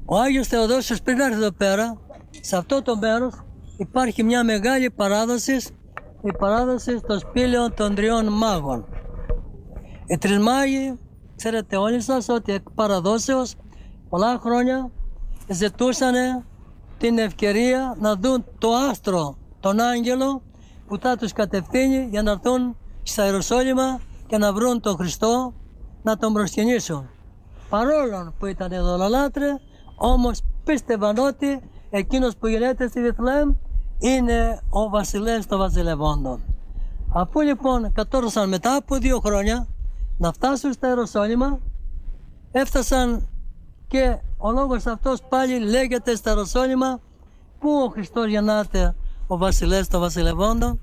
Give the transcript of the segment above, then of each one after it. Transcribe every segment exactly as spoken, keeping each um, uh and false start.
Ο Άγιος Θεοδόσιος πριν έρθει εδώ πέρα, σε αυτό το μέρος υπάρχει μια μεγάλη παράδοση, η παράδοση των σπήλαιων των τριών μάγων. Οι τρεις μάγοι, ξέρετε όλοι σας ότι εκ παραδόσεως πολλά χρόνια ζητούσαν την ευκαιρία να δουν το άστρο, τον άγγελο που θα τους κατευθύνει για να έρθουν στα Ιεροσόλυμα και να βρουν τον Χριστό, να τον προσκυνήσουν. Παρόλο που ήταν ειδωλολάτρε, όμως πίστευαν ότι εκείνος που γεννιέται στη Βηθλεέμ είναι ο βασιλεύς των βασιλευόντων. Αφού λοιπόν κατόρθωσαν μετά από δύο χρόνια να φτάσουν στα Ιεροσόλυμα, έφτασαν και ο λόγος αυτός πάλι λέγεται στα Ιεροσόλυμα που ο Χριστός γεννάται ο βασιλεύς των βασιλευόντων.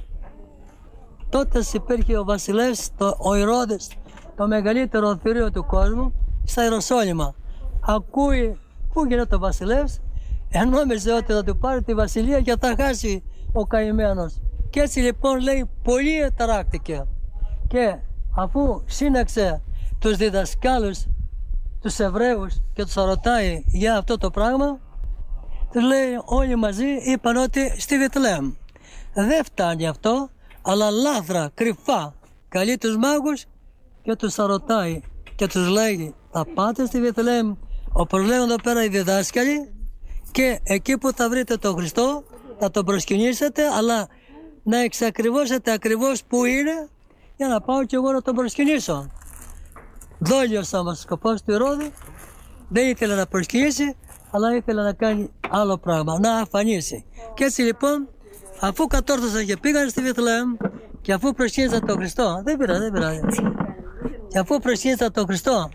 Τότε υπήρχε ο βασιλεύς, το, ο Ηρώδης, το μεγαλύτερο θηρίο του κόσμου, στα Ιεροσόλυμα. Ακούει πού γίνεται ο βασιλεύς, ενόμιζε ότι θα του πάρει τη βασιλεία και θα χάσει ο καημένος. Και έτσι λοιπόν λέει πολύ εταράχτηκε. Και αφού σύναξε τους διδασκάλους, τους Εβραίους και τους ρωτάει για αυτό το πράγμα, τους λέει όλοι μαζί, είπαν ότι στη Βηθλεέμ. Δεν φτάνει αυτό, αλλά λάθρα, κρυφά, καλεί τους μάγους και τους ρωτάει και τους λέει, θα πάτε στη Βηθλεέμ όπως λέγουν εδώ πέρα οι διδάσκαλοι, και εκεί που θα βρείτε τον Χριστό θα τον προσκυνήσετε, αλλά να εξακριβώσετε ακριβώς που είναι για να πάω και εγώ να τον προσκυνήσω. Δόλιος όμως σκοπός του Ηρώδη, δεν ήθελε να προσκυνήσει, αλλά ήθελε να κάνει άλλο πράγμα, να αφανίσει. Και έτσι λοιπόν, αφού κατόρθωσαν και πήγαν στη Βηθλεέμ και αφού προσκύνησαν τον Χριστό, δεν πειράζει, δεν πειράζει. Και αφού προσκύνησαν τον Χριστό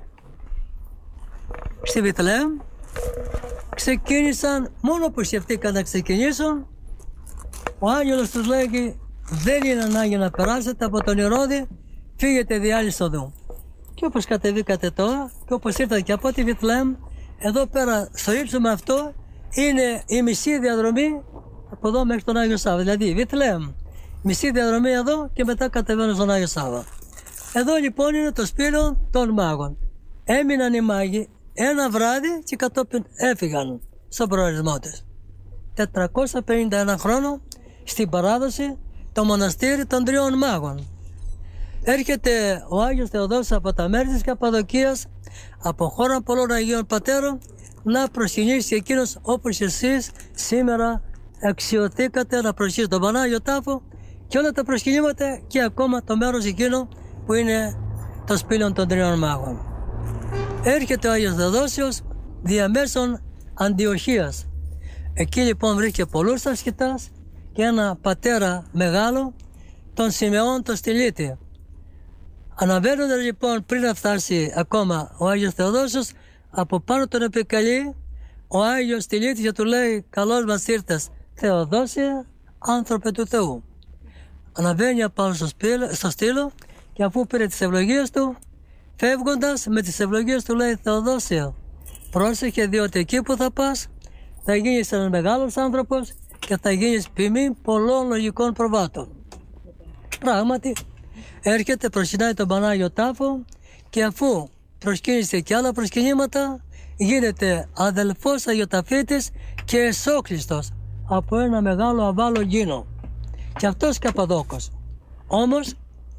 στη Βηθλεέμ, ξεκίνησαν, μόνο που σκεφτήκαν να ξεκινήσουν, ο άγγελος τους λέγει, δεν είναι ανάγκη να περάσετε από τον Ηρώδη, φύγετε δι' άλλη οδού. Και όπως κατεβήκατε τώρα και όπως ήρθατε και από τη Βηθλεέμ, εδώ πέρα στο ύψο με αυτό είναι η μισή διαδρομή από εδώ μέχρι τον Άγιο Σάββα. Δηλαδή Βηθλεέμ, μισή διαδρομή εδώ και μετά κατεβαίνω στον Άγιο Σάββα. Εδώ λοιπόν είναι το σπήλαιο των μάγων. Έμειναν οι μάγοι ένα βράδυ και κατόπιν έφυγαν στον προορισμό της. τετρακόσια πενήντα ένα χρόνο στην παράδοση το μοναστήρι των τριών μάγων. Έρχεται ο Άγιος Θεοδόσιος από τα μέρη της Καπαδοκίας, από χώρα πολλών Αγίων Πατέρων, να προσκυνήσει εκείνος όπως εσείς σήμερα αξιωθήκατε να προσκυνήσετε τον Πανάγιο Τάφο και όλα τα προσκυνήματα και ακόμα το μέρος εκείνο που είναι το σπήλαιο των τριών μάγων. Έρχεται ο Άγιος Θεοδόσιος διαμέσων Αντιοχίας. Εκεί λοιπόν βρήκε πολλούς ασκητάς και ένα πατέρα μεγάλο, τον Σιμεών τον Στυλίτη. Αναβαίνοντας λοιπόν πριν να φτάσει ακόμα ο Άγιος Θεοδόσιος, από πάνω τον επικαλεί ο Άγιος Στυλίτης και του λέει, καλώς μας ήρθες Θεοδόσιε, άνθρωπε του Θεού. Αναβαίνει απάνω στο, στο στήλο και αφού πήρε τις ευλογίες του, φεύγοντας με τις ευλογίες του λέει, Θεοδόσια, πρόσεχε διότι εκεί που θα πας θα γίνεις ένας μεγάλος άνθρωπος και θα γίνεις ποιμήν πολλών λογικών προβάτων. Πράγματι, έρχεται, προσκυνάει τον Πανάγιο Τάφο και αφού προσκύνησε και άλλα προσκυνήματα, γίνεται αδελφός Αγιοταφήτης και εσόκλειστος από ένα μεγάλο αβάλο γίνο. Και αυτός Καπαδόκος. Όμως,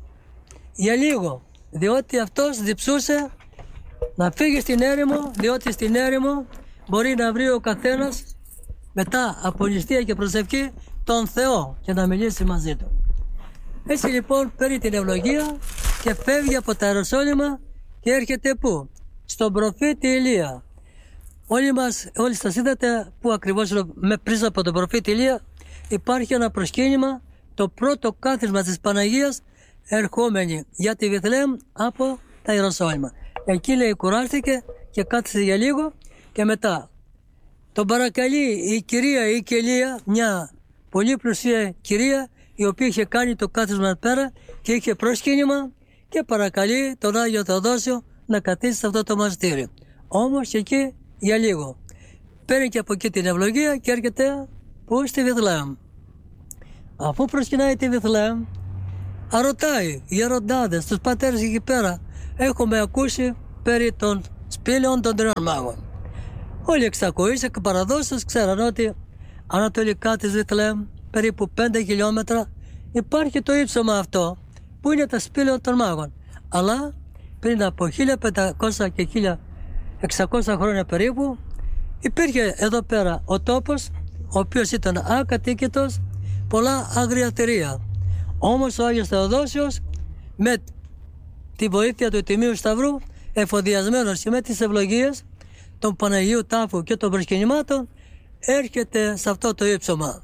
για λίγο, διότι αυτός διψούσε να φύγει στην έρημο, διότι στην έρημο μπορεί να βρει ο καθένας μετά από νηστεία και προσευχή τον Θεό και να μιλήσει μαζί του. Έτσι λοιπόν παίρνει την ευλογία και φεύγει από τα Ιεροσόλυμα και έρχεται πού? Στον προφήτη Ηλία. Όλοι μας, όλοι σας είδατε που ακριβώς με πριν από τον προφήτη Ηλία υπάρχει ένα προσκύνημα, το πρώτο κάθισμα της Παναγίας ερχόμενη για τη Βηθλεέμ από τα Ιεροσόλυμα. Εκεί λέει κουράστηκε και κάθισε για λίγο και μετά τον παρακαλεί η κυρία η Κελία, μια πολύ πλουσία κυρία η οποία είχε κάνει το κάθισμα πέρα και είχε προσκύνημα και παρακαλεί τον Άγιο Θεοδόσιο να καθίσει σε αυτό το μοναστήρι. Όμως και εκεί για λίγο. Παίρνει και από εκεί την ευλογία και έρχεται που στη Βηθλεέμ. Αφού προσκυνάει τη Βηθλεέμ, αρωτάει οι γεροντάδες, τους πατέρες εκεί πέρα, έχουμε ακούσει περί των σπήλαιων των τριών μάγων. Όλοι οι εξακοείς και παραδόσεις ξέραν ότι ανατολικά της Βηθλεέμ, περίπου πέντε χιλιόμετρα, υπάρχει το ύψωμα αυτό που είναι τα σπήλαια των μάγων. Αλλά πριν από χίλια πεντακόσια και χίλια εξακόσια χρόνια περίπου υπήρχε εδώ πέρα ο τόπος, ο οποίος ήταν ακατοίκητος, πολλά αγριατηρία. Όμως ο Άγιος Θεοδόσιος με τη βοήθεια του Τιμίου Σταυρού, εφοδιασμένος και με τις ευλογίες των Παναγίου Τάφου και των προσκυνημάτων, έρχεται σε αυτό το ύψωμα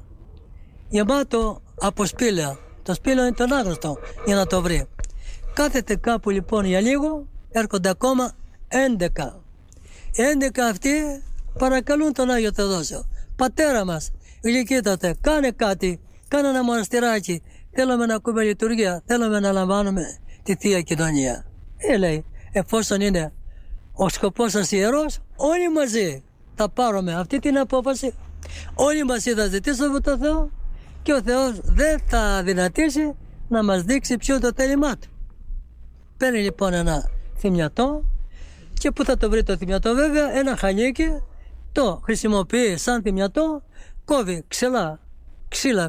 γεμάτο από σπήλαια. Το σπήλαιο είναι τον άγνωστο για να το βρει. Κάθεται κάπου λοιπόν για λίγο, έρχονται ακόμα έντεκα. Οι έντεκα αυτοί παρακαλούν τον Άγιο Θεοδόσιο. Πατέρα μας, γλυκύτατε, κάνε κάτι, κάνε ένα μοναστηράκι. Θέλουμε να ακούμε λειτουργία, θέλουμε να λαμβάνουμε τη Θεία Κοινωνία. Ε, λέει, εφόσον είναι ο σκοπός σας ιερός, όλοι μαζί θα πάρουμε αυτή την απόφαση. Όλοι μαζί θα ζητήσουμε από τον Θεό και ο Θεός δεν θα δυνατήσει να μας δείξει ποιο το θέλημά του. Παίρνει λοιπόν ένα θυμιατό και πού θα το βρει το θυμιατό? Βέβαια ένα χανίκι, το χρησιμοποιεί σαν θυμιατό, κόβει ξελά, ξύλα,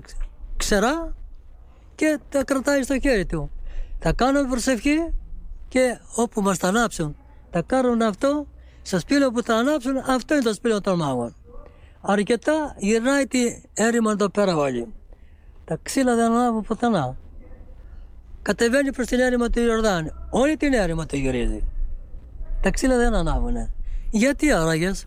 ξερά και τα κρατάει στο χέρι του. Θα κάνουν προσευχή και όπου μας τα ανάψουν θα κάνουν αυτό, στο σπήλαιο που θα ανάψουν, αυτό είναι το σπήλαιο των μάγων. Αρκετά γυρνάει τη έρημα εδώ πέρα όλοι. Τα ξύλα δεν ανάβουν πουθενά. Κατεβαίνει προς την έρημα του Ιορδάνη. Όλη την έρημα το γυρίζει. Τα ξύλα δεν ανάβουνε. Γιατί άραγες?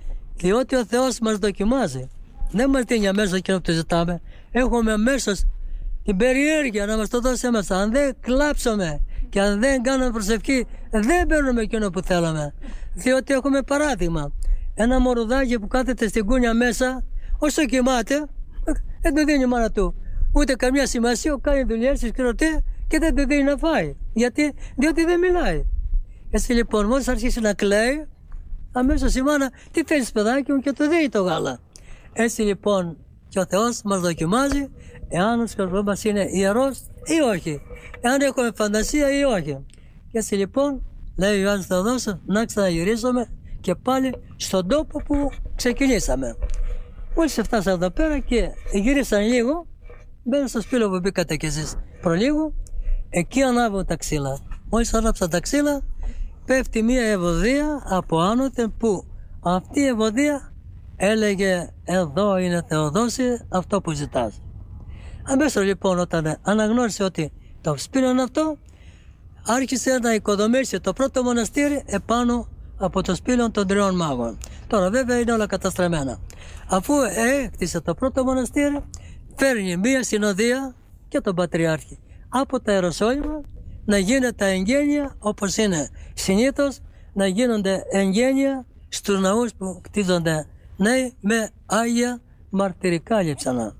Διότι ο Θεός μας δοκιμάζει. Δεν μας δίνει αμέσως εκείνο που το ζητάμε. Έχουμε αμέσως την περιέργεια να μας το δώσει μέσα. Αν δεν κλάψουμε και αν δεν κάνουμε προσευχή, δεν παίρνουμε εκείνο που θέλαμε. Διότι έχουμε παράδειγμα. Ένα μωρουδάκι που κάθεται στην κούνια μέσα, όσο κοιμάται, δεν του δίνει η μάνα του ούτε καμιά σημασία, κάνει δουλειές, συσκηρωτεί και δεν του δίνει να φάει. Γιατί? Διότι δεν μιλάει. Έτσι λοιπόν, μόλις αρχίσει να κλαίει, αμέσως η μάνα, τι θέλεις παιδάκι μου, και του δίνει το γάλα. Έτσι λοιπόν και ο Θεός μας δοκιμάζει εάν ο σκοπός μας είναι ιερός ή όχι, εάν έχουμε φαντασία ή όχι. Και έτσι λοιπόν λέει ο Ιωάννης Θεοδόσιος να ξαναγυρίσουμε και πάλι στον τόπο που ξεκινήσαμε. Μόλις φτάσαμε εδώ πέρα και γύρισαν λίγο, μπαίνουν στο σπήλαιο που μπήκατε κι εσείς προλίγο, εκεί ανάβουν τα ξύλα. Μόλις ανάψαν τα ξύλα, πέφτει μία ευωδία από άνωθεν που αυτή η ευωδία έλεγε εδώ είναι Θεοδόση αυτό που ζητάς. Αμέσως λοιπόν όταν αναγνώρισε ότι το σπήλαιο είναι αυτό, άρχισε να οικοδομήσει το πρώτο μοναστήρι επάνω από το σπήλαιο των τριών μάγων. Τώρα βέβαια είναι όλα καταστραμμένα. Αφού έκτισε το πρώτο μοναστήρι, φέρνει μία συνοδεία και τον Πατριάρχη από τα Ιεροσόλυμα να γίνεται τα εγγένεια όπως είναι συνήθως να γίνονται εγγένεια στους ναούς που κτίζονται νέοι με άγια μαρτυρικά λείψανα.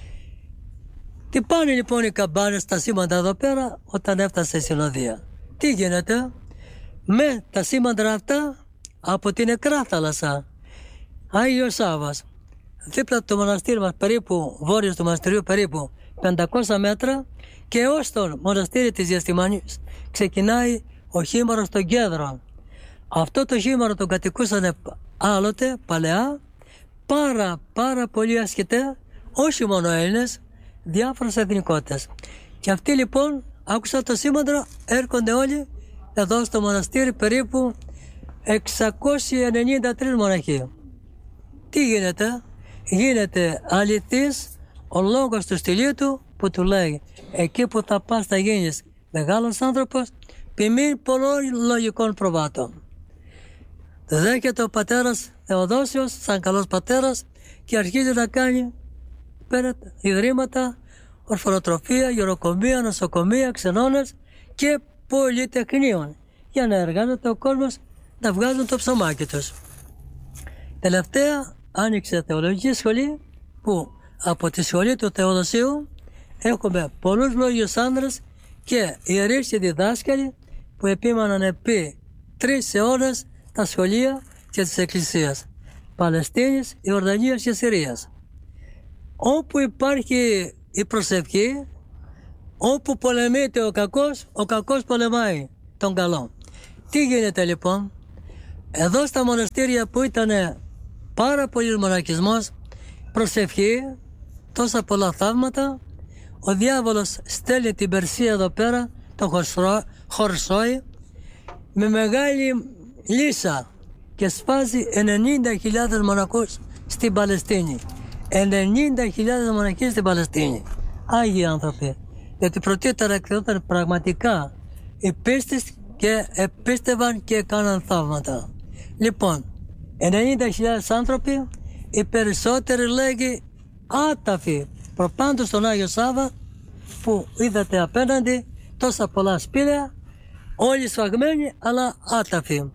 Τι πάνε λοιπόν οι καμπάνες στα σήματα εδώ πέρα όταν έφτασε η συνοδεία? Τι γίνεται? Με τα σήματα αυτά από την νεκρά θάλασσα, Άγιος Σάββας, δίπλα από το μοναστήρι μας, περίπου βόρειος του μοναστηριού, περίπου πεντακόσια μέτρα, και ως το μοναστήρι της Γεστημανής ξεκινάει ο χήμαρος των Κέδρων. Αυτό το χήμαρο τον κατοικούσαν άλλοτε, παλαιά, πάρα πάρα πολλοί ασκητές, όχι μόνο Έλληνες, διάφορες εθνικότητες. Και αυτοί λοιπόν άκουσαν το σήμαντρο, έρχονται όλοι εδώ στο μοναστήρι, περίπου εξακόσιοι ενενήντα τρεις μοναχοί. Τι γίνεται? Γίνεται αληθής ο λόγος του στυλίου του που του λέει εκεί που θα πας θα γίνεις μεγάλος άνθρωπος ποιμήν πολλών λογικών προβάτων. Δέχεται ο πατέρας Θεοδόσιος σαν καλός πατέρας και αρχίζει να κάνει πέρα ιδρύματα, ορφανοτροφία, γεροκομεία, νοσοκομεία, ξενώνες και πολυτεχνείων για να εργάζεται ο κόσμος να βγάζουν το ψωμάκι τους. Τελευταία άνοιξε θεολογική σχολή που από τη σχολή του Θεοδοσίου έχουμε πολλούς λόγιους άνδρες και ιερείς και διδάσκαλοι που επίμαναν επί τρεις αιώνες τα σχολεία και της Εκκλησίας Παλαιστίνης, Ιορδανίας και Συρίας. Όπου υπάρχει η προσευχή, όπου πολεμείται ο κακός, ο κακός πολεμάει τον καλό. Τι γίνεται λοιπόν? Εδώ στα μοναστήρια που ήταν πάρα πολύ μοναχισμός, προσευχή, τόσα πολλά θαύματα. Ο διάβολος στέλνει την Περσία εδώ πέρα, το Χορσόι, με μεγάλη λύσα και σπάζει ενενήντα χιλιάδες μοναχούς στην Παλαιστίνη. ενενήντα χιλιάδες μοναχοί στην Παλαιστίνη. Άγιοι άνθρωποι. Γιατί πρωτήτερα εκδόταν πραγματικά οι πίστες και επίστευαν και έκαναν θαύματα. Λοιπόν, ενενήντα χιλιάδες άνθρωποι, οι περισσότεροι λέγει άταφοι, προπάντως στον Άγιο Σάββα που είδατε απέναντι τόσα πολλά σπήλαια, όλοι σφαγμένοι αλλά άταφοι.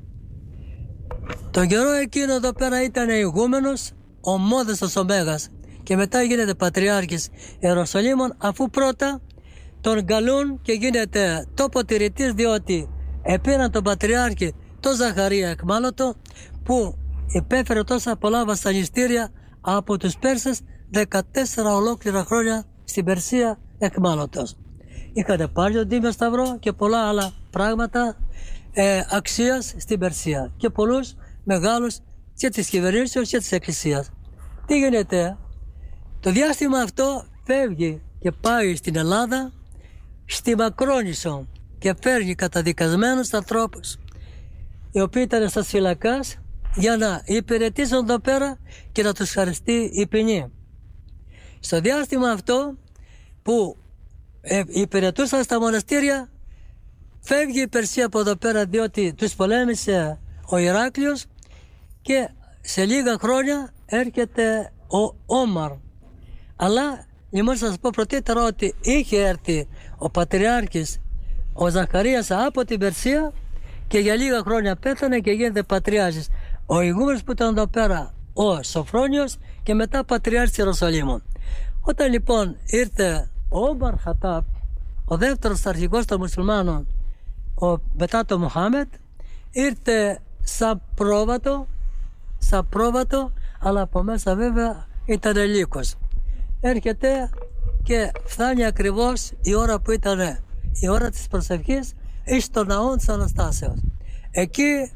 Το καιρό εκείνο εδώ πέρα ήταν ηγούμενος ο Μόδεστος ο Μέγας και μετά γίνεται πατριάρχης Ιεροσολύμων, αφού πρώτα τον καλούν και γίνεται τοποτηρητής, διότι επήραν τον πατριάρχη τον Ζαχαρία Εκμάλωτο που υπέφερε τόσα πολλά βασανιστήρια από τους Πέρσες, δεκατέσσερα ολόκληρα χρόνια στην Περσία Εκμάλωτος. Είχατε πάρει τον Τίμιο Σταυρό και πολλά άλλα πράγματα ε, αξίας στην Περσία και πολλούς μεγάλους και της κυβερνήσεως και της Εκκλησίας. Τι γίνεται? Το διάστημα αυτό φεύγει και πάει στην Ελλάδα, στη Μακρόνισσο, και φέρνει καταδικασμένους ανθρώπους οι οποίοι ήταν στα φυλακάς για να υπηρετήσουν εδώ πέρα και να τους χαριστεί η ποινή. Στο διάστημα αυτό που ε, υπηρετούσαν στα μοναστήρια, φεύγει η Περσία από εδώ πέρα, διότι τους πολέμησε ο Ηράκλειος και σε λίγα χρόνια έρχεται ο Όμαρ. Αλλά λοιπόν σας πω πρωτήτερα ότι είχε έρθει ο Πατριάρχης ο Ζαχαρίας από την Περσία και για λίγα χρόνια πέθανε και γίνεται πατριάρχης ο ηγούμενος που ήταν εδώ πέρα, ο Σοφρόνιος, και μετά πατριάρχης Ιεροσολύμων. Όταν λοιπόν ήρθε ο Όμαρ Χατάπ, ο δεύτερος αρχηγός των μουσουλμάνων, ο, μετά το Μοχάμετ, ήρθε σαν πρόβατο, σαν πρόβατο, αλλά από μέσα βέβαια ήταν λύκος. Έρχεται και φτάνει ακριβώς η ώρα που ήταν η ώρα της προσευχής εις το ναό της Αναστάσεως. Εκεί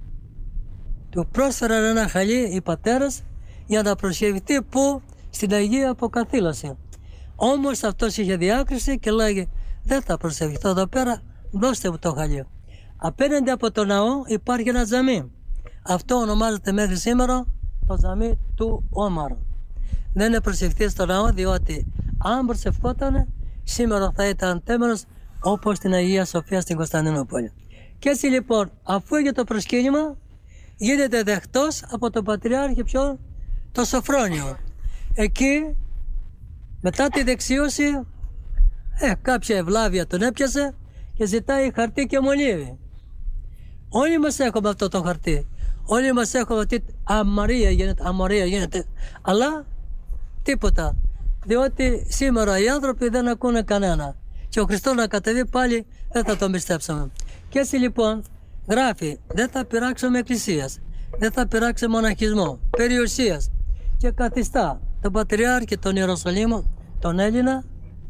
του πρόσφεραν ένα χαλί οι πατέρες για να προσευχηθεί που στην Αγία Αποκαθήλωση. Όμως αυτός είχε διάκριση και λέγει δεν θα προσευχηθώ εδώ πέρα, δώστε μου το χαλί. Απέναντι από το ναό υπάρχει ένα τζαμί. Αυτό ονομάζεται μέχρι σήμερα το τζαμί του Όμαρ. Δεν είναι προσευχθεί στο ναό, διότι αν προσευχόταν σήμερα θα ήταν τέμενος όπως στην Αγία Σοφία στην Κωνσταντινούπολη. Και έτσι λοιπόν, αφού έγινε το προσκύνημα, γίνεται δεχτός από τον Πατριάρχη ποιον? Το Σοφρόνιο. Εκεί μετά τη δεξίωση ε, κάποια ευλάβεια τον έπιασε και ζητάει χαρτί και μολύβι. Όλοι μας έχουμε αυτό το χαρτί. Όλοι μας έχουμε αυτή αμαρία γίνεται, αμαρία γίνεται. Αλλά τίποτα. Διότι σήμερα οι άνθρωποι δεν ακούνε κανένα. Και ο Χριστός να κατεβεί πάλι δεν θα τον πιστέψουμε. Και έτσι λοιπόν γράφει δεν θα πειράξουμε εκκλησίας, δεν θα πειράξουμε μοναχισμό, περιουσίας, και καθιστά τον Πατριάρχη των Ιεροσολύμων, τον Έλληνα,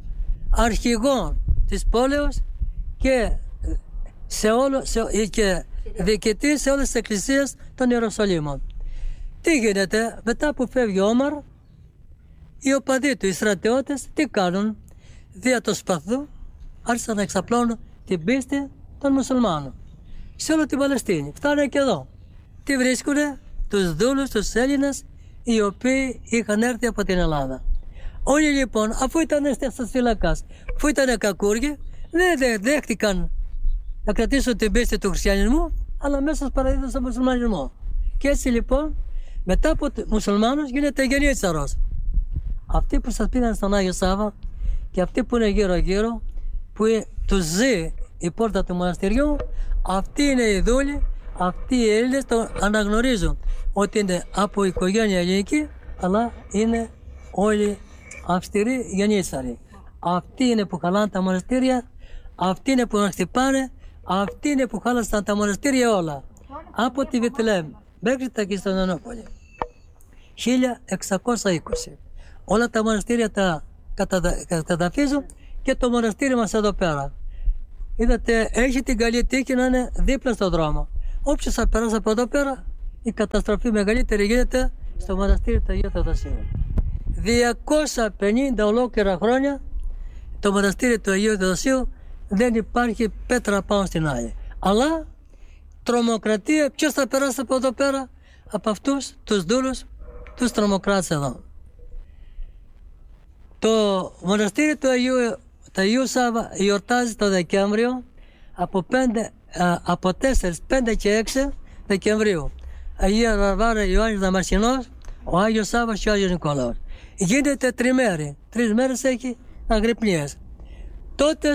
αρχηγό της πόλεως και, σε όλο, σε, και διοικητή σε όλες τις εκκλησίες των Ιεροσολύμων. Τι γίνεται? Μετά που φεύγει ο Όμαρ, οι οπαδοί του, οι στρατιώτες, τι κάνουν? Δια το σπαθού άρχισαν να εξαπλώνουν την πίστη των μουσουλμάνων σε όλη την Παλαιστίνη. Φτάνουν και εδώ. Τι βρίσκουνε? Τους δούλους, τους Έλληνες, οι οποίοι είχαν έρθει από την Ελλάδα. Όλοι λοιπόν, αφού ήταν στα φυλακάς, αφού ήταν κακούργοι, δεν δέχτηκαν να κρατήσουν την πίστη του χριστιανισμού, αλλά μέσα παραδίδουν στον μουσουλμανισμό. Και έτσι λοιπόν, μετά από τους μουσουλμάνους γίνεται γενίτσαρος. Αυτοί που σας πήγαν στον Άγιο Σάββα και αυτοί που είναι γύρω-γύρω, που τους ζει η πόρτα του μοναστηριού, αυτοί είναι οι δούλοι, αυτοί οι Έλληνες το αναγνωρίζουν ότι είναι από οικογένεια ελληνική, αλλά είναι όλοι αυστηροί γενίτσαροι. Αυτοί είναι που χαλάνε τα μοναστήρια, αυτοί είναι που να χτυπάνε, αυτοί είναι που χάλασαν τα μοναστήρια όλα. Από τη Βηθλεέμ μέχρι τα Κωνσταντινούπολη. χίλια εξακόσια είκοσι. Όλα τα μοναστήρια τα καταδαφίζουν και το μοναστήρι μας εδώ πέρα. Είδατε, έχει την καλή τύχη να είναι δίπλα στον δρόμο. Όποιος θα περάσει από εδώ πέρα, η καταστροφή μεγαλύτερη γίνεται στο μοναστήρι του Αγίου Θεοδοσίου. διακόσια πενήντα ολόκληρα χρόνια το μοναστήρι του Αγίου Θεοδοσίου δεν υπάρχει πέτρα πάνω στην άλλη. Αλλά τρομοκρατία, ποιος θα περάσει από εδώ πέρα? Από αυτούς τους δούλους, τους τρομοκράτες εδώ. Το μοναστήρι του Αγίου, του Αγίου Σάβα γιορτάζει το Δεκέμβριο από, πέντε, από τέσσερα, πέντε και έξι Δεκεμβρίου. Αγία Βαρβάρα, Ιωάννης Δαμασσινός, ο Άγιος Σάββας και ο Άγιος Νικόλαος. Γίνεται τριμέρι, τρεις μέρες έχει αγρυπνίες. Τότε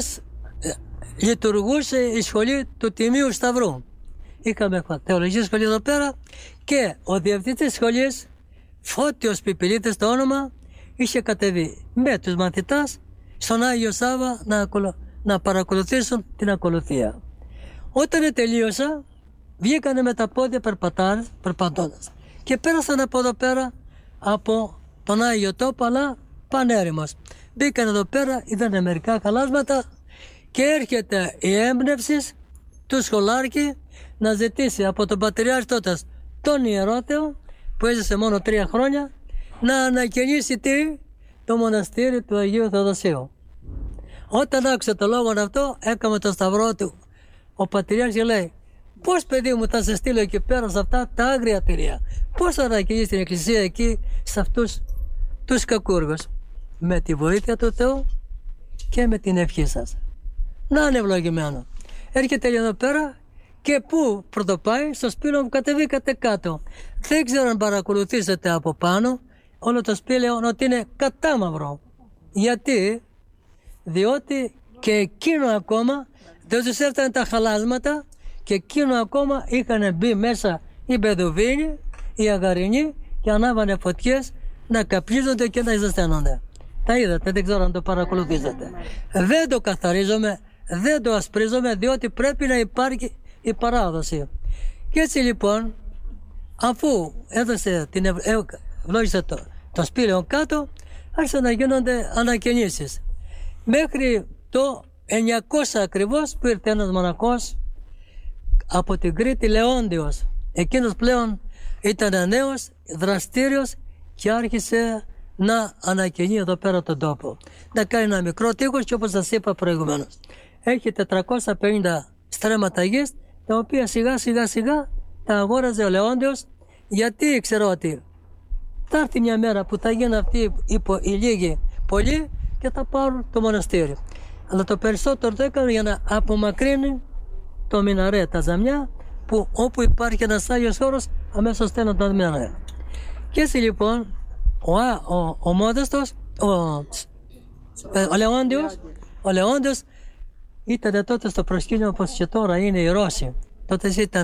λειτουργούσε η σχολή του Τιμίου Σταυρού. Είχαμε θεολογική σχολή εδώ πέρα και ο διευθυντής της σχολής, Φώτιος Πιπιλίτης το όνομα, είχε κατεβεί με τους μαθητάς στον Άγιο Σάββα να, ακολου... να παρακολουθήσουν την ακολουθία. Όταν τελείωσα, βγήκανε με τα πόδια περπατώντας και πέρασαν από εδώ πέρα από τον Άγιο Τόπο, αλλά πανέρημος. Μπήκαν εδώ πέρα, είδαν μερικά χαλάσματα και έρχεται η έμπνευση του σχολάρχη να ζητήσει από τον Πατριάρχη τότε τον Ιερότεο, που έζησε μόνο τρία χρόνια, να ανακαινήσει τι? Το μοναστήρι του Αγίου Θεοδοσίου. Όταν άκουσε το λόγο αυτό, έκαμε το σταυρό του. Ο Πατριάρχης και λέει: πώς, παιδί μου, θα σε στείλω εκεί πέρα σε αυτά τα άγρια τυρία? Πώς θα ανακαινήσει την εκκλησία εκεί σε αυτούς τους κακούργους? Με τη βοήθεια του Θεού και με την ευχή σας. Να είναι ευλογημένο. Έρχεται εδώ πέρα και πού πρωτοπάει? Στο σπήλαιο που κατεβήκατε κάτω. Δεν ξέρω αν παρακολουθήσετε από πάνω όλο το σπήλαιο ότι είναι κατάμαυρο. Γιατί? Διότι και εκείνο ακόμα δεν τους έφτανε τα χαλάσματα και εκείνο ακόμα είχαν μπει μέσα οι Μπεδουβίνοι, οι Αγαρινοί και ανάβανε φωτιές να καπνίζονται και να ζεσταίνονται. Τα είδατε, δεν ξέρω αν το παρακολουθήσατε. Δεν το καθαρίζομαι, δεν το ασπρίζομαι, διότι πρέπει να υπάρχει η παράδοση. Και έτσι λοιπόν, αφού έδωσε την ευ... ευλόγησε το, το σπήλαιο κάτω, άρχισαν να γίνονται ανακαινήσεις. Μέχρι το εννιακόσια ακριβώς που ήρθε ένας μοναχός από την Κρήτη, Λεόντιος. Εκείνος πλέον ήταν νέος, δραστήριος και άρχισε να ανακαινεί εδώ πέρα τον τόπο. Να κάνει ένα μικρό τείχος και όπως σας είπα προηγουμένως, έχει τετρακόσια πενήντα στρέμματα γης, τα οποία σιγά σιγά σιγά τα αγόραζε ο Λεόντιος, γιατί ξέρω ότι θα έρθει μια μέρα που θα γίνουν αυτοί οι λίγοι πολλοί και θα πάρουν το μοναστήρι. Αλλά το περισσότερο το έκανε για να απομακρύνει το μιναρέ, τα ζαμιά, που όπου υπάρχει ένας Άγιος χώρος αμέσως στέλνουν το μιναρέ. Και έτσι λοιπόν ο, ο, ο Μόδεστος, ο, ο Λεόντιος, ο Λεόντιος ήταν τότε στο προσκήνιο όπως και τώρα είναι οι Ρώσοι. Τότε ήταν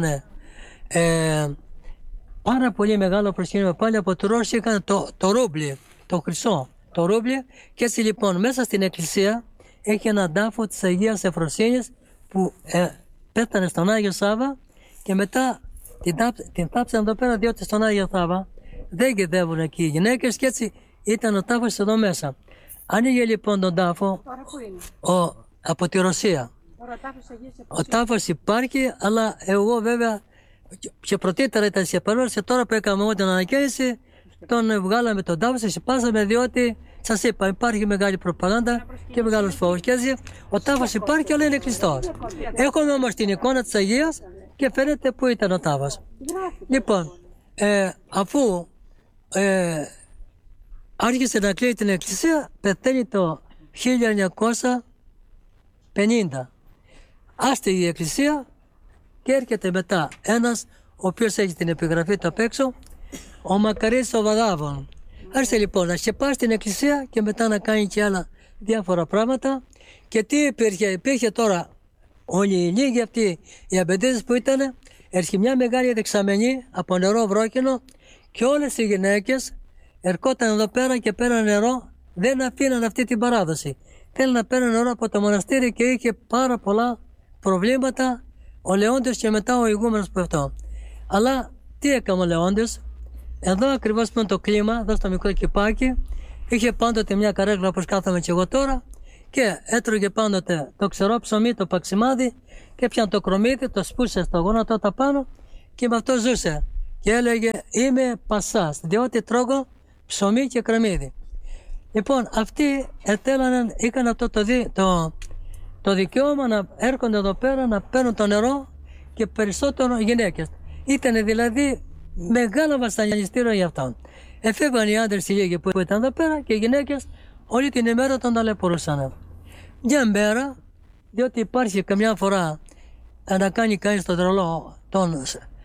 ε, πάρα πολύ μεγάλο προσκήνιο, πάλι από τους Ρώσοι είχαν το, το ρούμπλι, το χρυσό, το ρούμπλι, και έτσι λοιπόν μέσα στην εκκλησία έχει έναν τάφο της Αγίας Ευφροσύνης που ε, πέτανε στον Άγιο Σάββα και μετά την, την θάψαν εδώ πέρα, διότι στον Άγιο Σάββα δεν γεδεύουν εκεί οι γυναίκες και έτσι ήταν ο τάφος εδώ μέσα. Άνοιγε λοιπόν τον τάφο ο, από τη Ρωσία. Ο τάφος υπάρχει, αλλά εγώ βέβαια και πρωτήτερα ήταν σε παρόρση, τώρα που έκαμε εγώ την ανακαίνιση τον βγάλαμε τον τάφο, σε σπάσαμε, διότι σας είπα υπάρχει μεγάλη προπαγάνδα και μεγάλος φόβος και έτσι ο τάφος υπάρχει αλλά είναι κλειστός. Έχουμε όμως την εικόνα της Αγίας και φαίνεται που ήταν ο τάφος. Λοιπόν, ε, αφού ε, άρχισε να κλείνει την εκκλησία, πεθαίνει το χίλια εννιακόσια πενήντα. Άστιγε η εκκλησία και έρχεται μετά ένας ο οποίος έχει την επιγραφή του απ' έξω, ο Μακαρίτης ο Βαδάβων. Άρχισε λοιπόν να σκεπάσει την εκκλησία και μετά να κάνει και άλλα διάφορα πράγματα. Και τι υπήρχε? Υπήρχε τώρα όλοι οι λίγοι αυτοί οι απαιτήσεις που ήταν, έρχε μια μεγάλη δεξαμενή από νερό βρόκινο και όλες οι γυναίκες ερχόταν εδώ πέρα και πέραν νερό, δεν αφήναν αυτή την παράδοση. Θέλουν να παίρνουν νερό από το μοναστήρι και είχε πάρα πολλά προβλήματα ο Λεόντιος και μετά ο ηγούμενος που αυτό. Αλλά τι έκανε ο Λεόντιος? Εδώ ακριβώς με το κλίμα, εδώ στο μικρό κυπάκι, είχε πάντοτε μια καρέκλα όπως κάθομαι και εγώ τώρα και έτρωγε πάντοτε το ξερό ψωμί, το παξιμάδι και πιαν το κρομίδι, το σπούσε στο γόνατο τα πάνω και με αυτό ζούσε. και έλεγε είμαι πασάς, διότι τρώγω ψωμί και κρεμμύδι. Λοιπόν, αυτοί ετέλαναν, είχαν αυτό το, δι, το, το δικαίωμα να έρχονται εδώ πέρα να παίρνουν το νερό και περισσότερο γυναίκες. Ήταν δηλαδή μεγάλο βασανιστήριο για αυτόν. Εφεύγαν οι άντρες οι λίγοι που ήταν εδώ πέρα και οι γυναίκες όλη την ημέρα τον ταλαιπωρούσαν. Μια μέρα, διότι υπάρχει καμιά φορά να κάνει κανείς τον τρελό, τον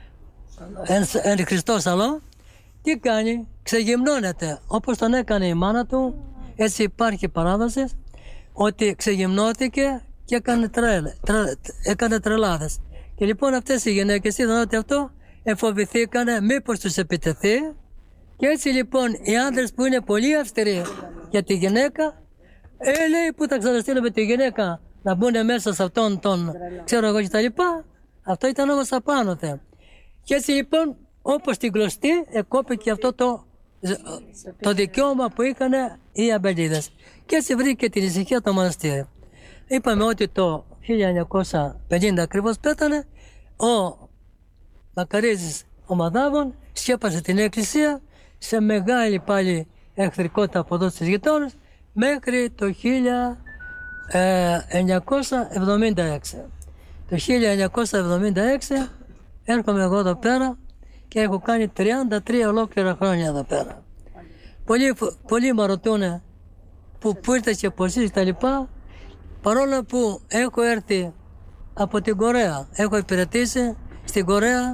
εν Χριστώ σαλό, τι κάνει, ξεγυμνώνεται όπως τον έκανε η μάνα του. Έτσι υπάρχει παράδοση ότι ξεγυμνώθηκε και έκανε, τρελ, τρε, έκανε τρελάδες. Και λοιπόν αυτές οι γυναίκες είδαν ότι αυτό εφοβηθήκανε μήπως τους επιτεθεί, και έτσι λοιπόν οι άντρες που είναι πολύ αυστηροί για τη γυναίκα, ε, λέει που θα ξαναστείλουμε τη γυναίκα να μπουν μέσα σε αυτόν τον ξέρω εγώ και τα λοιπά. Αυτό ήταν όμως απάνω θε. Και έτσι λοιπόν όπως την κλωστή εκόπηκε αυτό το, το δικαίωμα που είχαν οι αμπελίδες. Και έτσι βρήκε την ησυχία το μοναστήρι. Είπαμε ότι το χίλια εννιακόσια πενήντα ακριβώς πέθανε ο Μακαρίζης ο Μαδάβων, σκέπασε την εκκλησία σε μεγάλη πάλι εχθρικότητα από εδώ στις γειτόνες μέχρι το χίλια εννιακόσια εβδομήντα έξι. Το χίλια εννιακόσια εβδομήντα έξι έρχομαι εγώ εδώ πέρα και έχω κάνει τριάντα τρία ολόκληρα χρόνια εδώ πέρα. Πολλοί, πολλοί με ρωτούν που, που ήρθε και πως είσαι τα λοιπά, παρόλο που έχω έρθει από την Κορέα, έχω υπηρετήσει στην Κορέα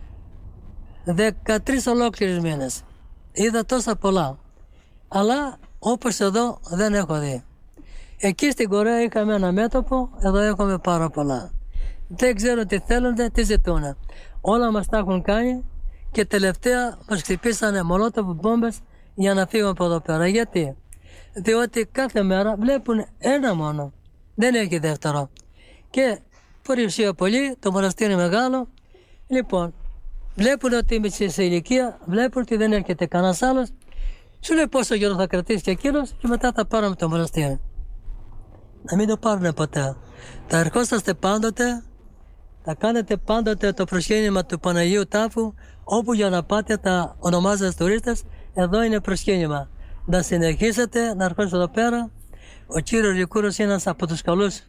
δεκατρείς ολόκληρες μήνες. Είδα τόσα πολλά, αλλά όπως εδώ δεν έχω δει. Εκεί στην Κορέα είχαμε ένα μέτωπο, εδώ έχουμε πάρα πολλά. Δεν ξέρω τι θέλουν, τι ζητούν. Όλα μας τα έχουν κάνει και τελευταία μας χτυπήσανε μολότοφ μπόμπες για να φύγουμε από εδώ πέρα. Γιατί? Διότι κάθε μέρα βλέπουν ένα μόνο, δεν έχει δεύτερο. Και περιουσία πολύ, το μοναστήρι μεγάλο. Λοιπόν, βλέπουν ότι είμαι σε ηλικία, βλέπουν ότι δεν έρχεται κανένας άλλος. Σου λέει πόσο καιρό θα κρατήσει και εκείνος και μετά θα πάρουμε το μοναστήρι. Να μην το πάρουν ποτέ. Θα ερχόσαστε πάντοτε, θα κάνετε πάντοτε το προσκύνημα του Παναγίου Τάφου, όπου για να πάτε θα ονομάζετε τουρίστες, εδώ είναι προσκύνημα. Να συνεχίσετε να ερχόσαστε εδώ πέρα. Ο κύριος Λικούρος είναι ένας από τους καλούς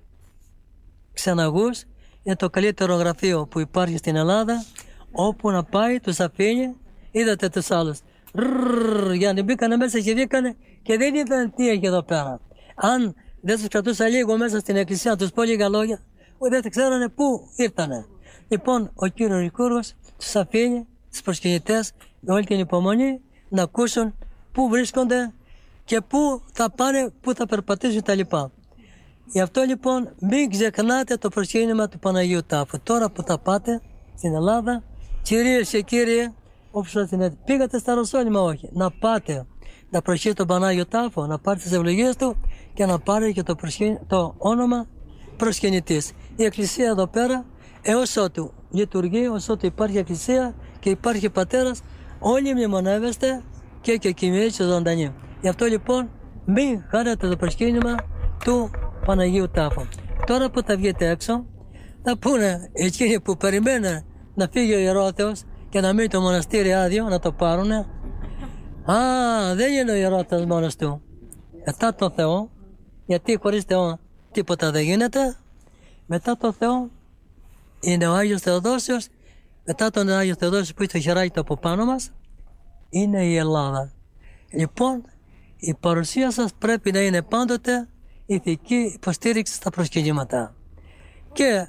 ξεναγούς, είναι το καλύτερο γραφείο που υπάρχει στην Ελλάδα, όπου να πάει τους αφήνει, είδατε τους άλλους. Ρρρρρ, για να μπήκανε μέσα και βγήκανε και δεν είδαν τι έχει εδώ πέρα. Αν δεν τους κρατούσα λίγο μέσα στην εκκλησία, να τους πω λίγα λόγια, δεν θα ξέρανε πού ήρθανε. Λοιπόν, ο κύριος Λικούρος τους αφήνει, τους προσκυνητές, με όλη την υπομονή, να ακούσουν πού βρίσκονται και πού θα πάνε, πού θα περπατήσουν τα λοιπά. Γι' αυτό λοιπόν μην ξεχνάτε το προσκύνημα του Παναγίου Τάφου. Τώρα που θα πάτε στην Ελλάδα, κυρίες και κύριοι, όπως σας την έτσι, πήγατε στα Ρωσόλυμα, όχι. Να πάτε, να προσχείτε τον Πανάγιο Τάφο, να πάρετε τις ευλογίες του και να πάρετε και το, προσκυ... το όνομα προσκυνητής. Η εκκλησία εδώ πέρα, έως ότου λειτουργεί, ως ότου υπάρχει εκκλησία και υπάρχει πατέρας, όλοι μνημονεύεστε και και κοιμήσετε ζωντανοί. Γι' αυτό λοιπόν μην χάνετε το προσκύνημα του Παναγίου Τάφου. Τώρα που θα βγείτε έξω, θα πούνε εκείνοι που περιμένουν να φύγει ο Ιερόθεος και να μείνει το μοναστήρι άδειο, να το πάρουνε. Α, δεν είναι ο Ιερόθεος μόνος του. Μετά τον Θεό, γιατί χωρίς Θεό τίποτα δεν γίνεται. Μετά τον Θεό είναι ο Άγιος Θεοδόσιος. Μετά τον Άγιο Θεοδόσιο που έχει το χεράκι του από πάνω μας, είναι η Ελλάδα. Λοιπόν, η παρουσία σας πρέπει να είναι πάντοτε ηθική υποστήριξη στα προσκυνήματα. Και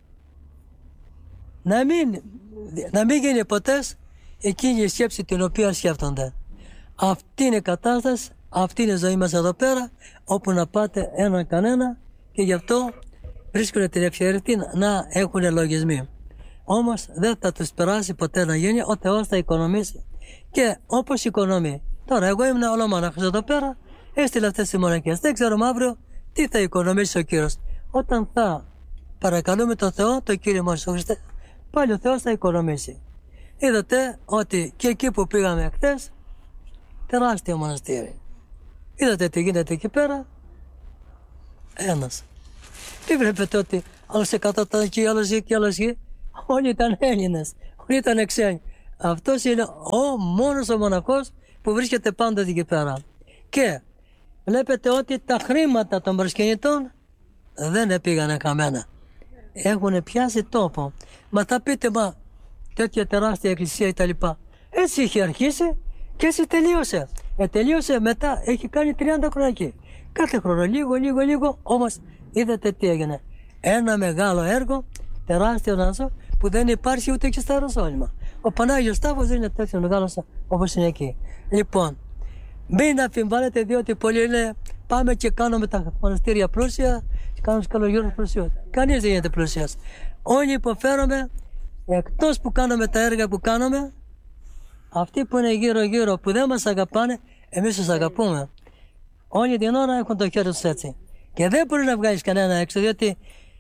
να μην, να μην γίνει ποτέ εκείνη η σκέψη την οποία σκέφτονται. Αυτή είναι η κατάσταση, αυτή είναι η ζωή μας εδώ πέρα, όπου να πάτε έναν κανένα και γι' αυτό βρίσκουν την ευκαιρία να έχουν λογισμοί. Όμως δεν θα τους περάσει ποτέ να γίνει, ο Θεός θα οικονομήσει. Και όπως οικονομεί. Τώρα εγώ ήμουν ολομόναχος εδώ πέρα, έστειλε αυτές τις μοναχές. Δεν ξέρουμε αύριο τι θα οικονομήσει ο Κύριος. Όταν θα παρακαλούμε τον Θεό, τον Κύριο μας ο Χριστέ, πάλι ο Θεός θα οικονομήσει. Είδατε ότι και εκεί που πήγαμε χθες, τεράστιο μοναστήρι. Είδατε τι γίνεται εκεί πέρα, ένας. Τι βλέπετε ότι άλλος εκατό ήταν εκεί, άλλος εκεί, άλλος εκεί. Όλοι ήταν Έλληνες, όλοι ήταν ξένοι. Αυτός είναι ο μόνος ο μοναχός που βρίσκεται πάντοτε εκεί πέρα. Και βλέπετε ότι τα χρήματα των προσκυνητών δεν πήγανε καμένα. Έχουν πιάσει τόπο. Μα θα πείτε, μα τέτοια τεράστια εκκλησία κτλ. Έτσι είχε αρχίσει και έτσι τελείωσε. Ε, τελείωσε μετά, έχει κάνει τριάντα χρόνια εκεί. Κάθε χρόνο λίγο, λίγο, λίγο, όμως είδατε τι έγινε. Ένα μεγάλο έργο, τεράστιο νάσο, που δεν υπάρχει ούτε και στα Ιεροσόλυμα. Ο Πανάγιος Τάφος δεν είναι τέτοιο μεγάλος όπως είναι εκεί. Λοιπόν, μην αμφιβάλλετε, διότι πολλοί λένε πάμε και κάνουμε τα μοναστήρια πλούσια και κάνουμε τους καλογύρους πλουσιούς. Κανείς δεν γίνεται πλούσιος. Όλοι υποφέρουμε, εκτός που κάνουμε τα έργα που κάνουμε, αυτοί που είναι γύρω-γύρω που δεν μας αγαπάνε, εμείς τους αγαπούμε. Όλη την ώρα έχουν το χέρι τους έτσι. Και δεν μπορεί να βγάλεις κανένα έξω, διότι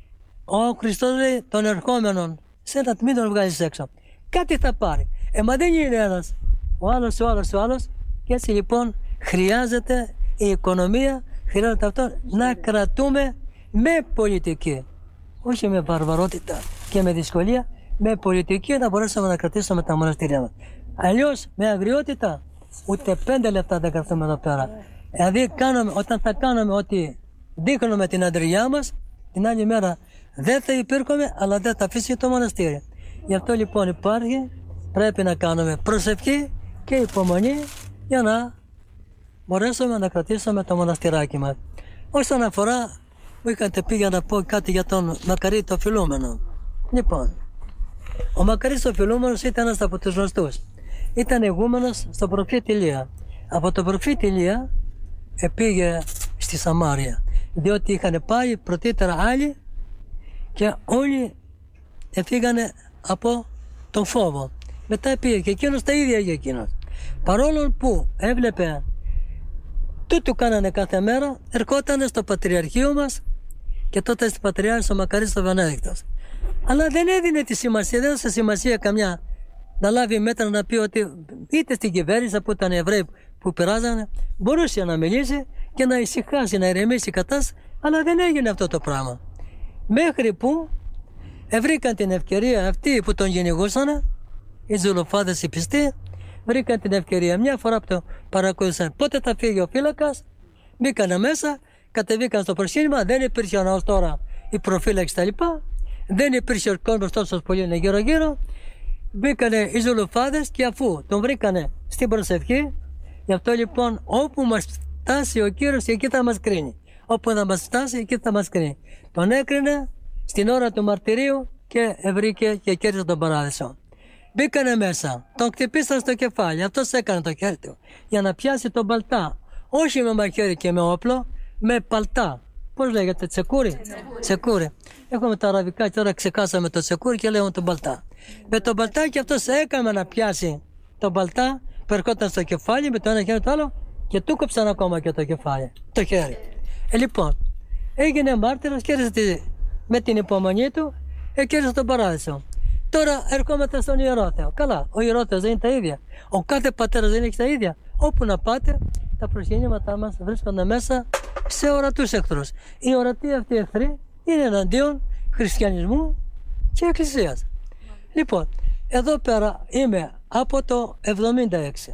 ο Χριστός λέει των ερχόμενων, σε ένα μην τον βγάλεις έξω. Κάτι θα πάρει. Ε, μα δεν είναι ένας. Ο άλλος, ο άλλος, ο άλλος. Και έτσι λοιπόν χρειάζεται η οικονομία, χρειάζεται αυτό να κρατούμε με πολιτική. Όχι με βαρβαρότητα και με δυσκολία, με πολιτική να μπορέσουμε να κρατήσουμε τα μοναστήρια μας. Αλλιώς με αγριότητα ούτε πέντε λεπτά δεν κρατούμε εδώ πέρα. Δηλαδή κάνουμε, όταν θα κάνουμε ότι δείχνουμε την αντριά μας, την άλλη μέρα δεν θα υπήρχουμε, αλλά δεν θα αφήσει το μοναστήρι. Γι' αυτό λοιπόν υπάρχει, πρέπει να κάνουμε προσευχή και υπομονή για να μπορέσουμε να κρατήσουμε το μοναστηράκι μας. Όσον αφορά, μου είχατε πει για να πω κάτι για τον Μακαρί το Φιλούμενο. Λοιπόν, ο Μακαρής ο Φιλούμενος ήταν ένας από τους γνωστούς. Ήταν ηγούμενος στον προφήτη Ηλία. Από τον προφήτη Ηλία πήγε στη Σαμάρια, διότι είχαν πάει πρωτήτερα άλλοι και όλοι έφυγανε από τον φόβο. Μετά πήγε και εκείνος τα ίδια για εκείνος. Παρόλο που έβλεπε τούτου κάνανε κάθε μέρα, ερχόταν στο πατριαρχείο μας και τότε στην Πατριάρχης ο Μακαρής ο Βενέδικτος. Αλλά δεν έδινε τη σημασία, δεν έδωσε σημασία καμιά να λάβει μέτρα να πει ότι είτε στην κυβέρνηση που ήταν Εβραίοι που περάζανε, μπορούσε να μιλήσει και να ησυχάσει, να ηρεμήσει η κατάσταση, αλλά δεν έγινε αυτό το πράγμα. Μέχρι που βρήκαν την ευκαιρία αυτοί που τον κυνηγούσαν, οι ζουλοφάδες οι πιστοί, βρήκαν την ευκαιρία μια φορά που το παρακολουθούσαν. Πότε θα φύγει ο φύλακας, μπήκανε μέσα, κατεβήκαν στο προσκύνημα, δεν υπήρχε ως τώρα η προφύλαξη κτλ. Δεν υπήρχε ο κόσμος τόσο πολύ γύρω-γύρω. Μπήκανε οι ζουλοφάδες και αφού τον βρήκανε στην προσευχή, γι' αυτό λοιπόν όπου μας φτάσει ο Κύριος εκεί θα μας κρίνει. Όπου θα μας φτάσει εκεί θα μας κρίνει. Τον έκρινε στην ώρα του μαρτυρίου και βρήκε και κέρδισε τον παράδεισο. Μπήκανε μέσα, τον χτυπήσαν στο κεφάλι, αυτός έκανε το χέρι του για να πιάσει τον παλτά. Όχι με μαχαίρι και με όπλο, με παλτά. Πώς λέγεται, τσεκούρι. Τσεκούρι. Έχουμε τα αραβικά και τώρα ξεκάσαμε το τσεκούρι και λέγουμε τον παλτά. Με τον παλτά και αυτός έκαμε να πιάσει τον παλτά που ερχόταν στο κεφάλι με το ένα χέρι το άλλο και του κόψαν ακόμα και το κεφάλι, το χέρι. Ε, λοιπόν, έγινε μάρτυρας, κέρδισε με την υπομονή του, ε, κέρδισε τον παράδεισο. Τώρα ερχόμαστε στον Ιερόθεο. Καλά, ο Ιερόθεος δεν είναι τα ίδια. Ο κάθε πατέρας δεν έχει τα ίδια. Όπου να πάτε, τα προσκυνήματά μας βρίσκονται μέσα σε ορατούς εχθρούς. Οι ορατοί αυτοί εχθροί είναι εναντίον χριστιανισμού και εκκλησίας. Λοιπόν, εδώ πέρα είμαι από το εβδομήντα έξι.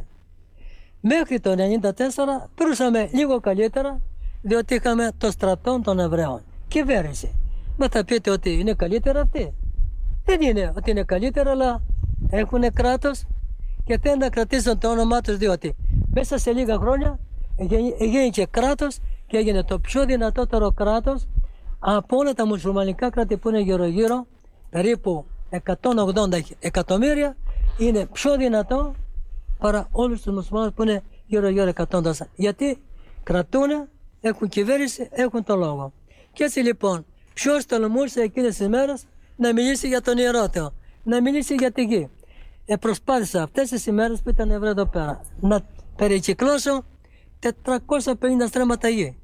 Μέχρι το ενενήντα τέσσερα πήρουσαμε λίγο καλύτερα, διότι είχαμε το στρατό των Εβραίων. Κυβέρνηση. Μα θα πείτε ότι είναι καλύτερα αυτοί. Δεν είναι ότι είναι καλύτερα, αλλά έχουν κράτος και θέλουν να κρατήσουν το όνομά τους, διότι μέσα σε λίγα χρόνια έγινε και κράτος και έγινε το πιο δυνατότερο κράτος από όλα τα μουσουλμανικά κράτη που είναι γύρω-γύρω, περίπου εκατόν ογδόντα εκατομμύρια, είναι πιο δυνατό παρά όλους τους μουσουλμάνους που είναι γύρω-γύρω εκατόν τόσα. Γιατί κρατούν, έχουν κυβέρνηση, έχουν το λόγο. Και έτσι λοιπόν, ποιος τολμούσε εκείνες τις μέρες να μιλήσει για τον Ιερόθεο, να μιλήσει για τη γη. Ε, προσπάθησα αυτές τις ημέρες που ήταν Εβραίοι εδώ πέρα να περικυκλώσω τετρακόσια πενήντα στρέμματα γη.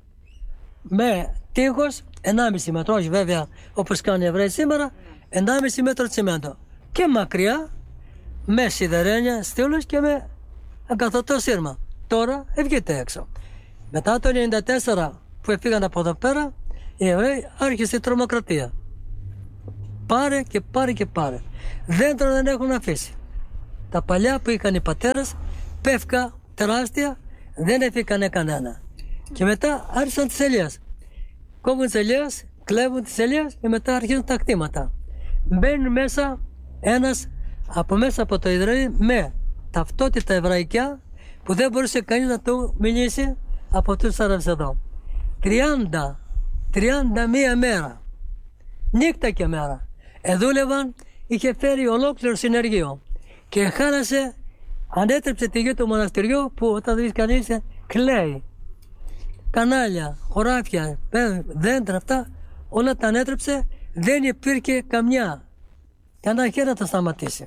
Με τείχος ενάμιση μέτρο, όχι βέβαια όπως κάνουν οι Εβραίοι σήμερα, ενάμιση μέτρο τσιμέντο. Και μακριά με σιδερένια στήλους και με αγκαθωτό σύρμα. Τώρα βγείτε έξω. Μετά το ενενήντα τέσσερα που έφυγαν από εδώ πέρα, οι Εβραίοι άρχισε η τρομοκρατία. Πάρε και πάρε και πάρε. Δέντρα δεν έχουν αφήσει. Τα παλιά που είχαν οι πατέρες, πεύκα τεράστια, δεν έφυγανε κανένα. Και μετά άρχισαν τις ελιές. Κόβουν τις ελιές, κλέβουν τις ελιές και μετά αρχίζουν τα κτήματα. Μπαίνει μέσα ένας από μέσα από το Ισραήλ με ταυτότητα εβραϊκιά που δεν μπορούσε κανείς να του μιλήσει από τους Άραβες εδώ. τριάντα, τριάντα μία μέρα, νύχτα και μέρα, εδούλευαν, είχε φέρει ολόκληρο συνεργείο και χάλασε, ανέτρεψε τη γη του μοναστηριού που όταν δεις κανείς κλαίει. Κανάλια, χωράφια, δέντρα, αυτά όλα τα ανέτρεψε, δεν υπήρχε καμιά, κανένα χέρι να τα σταματήσει.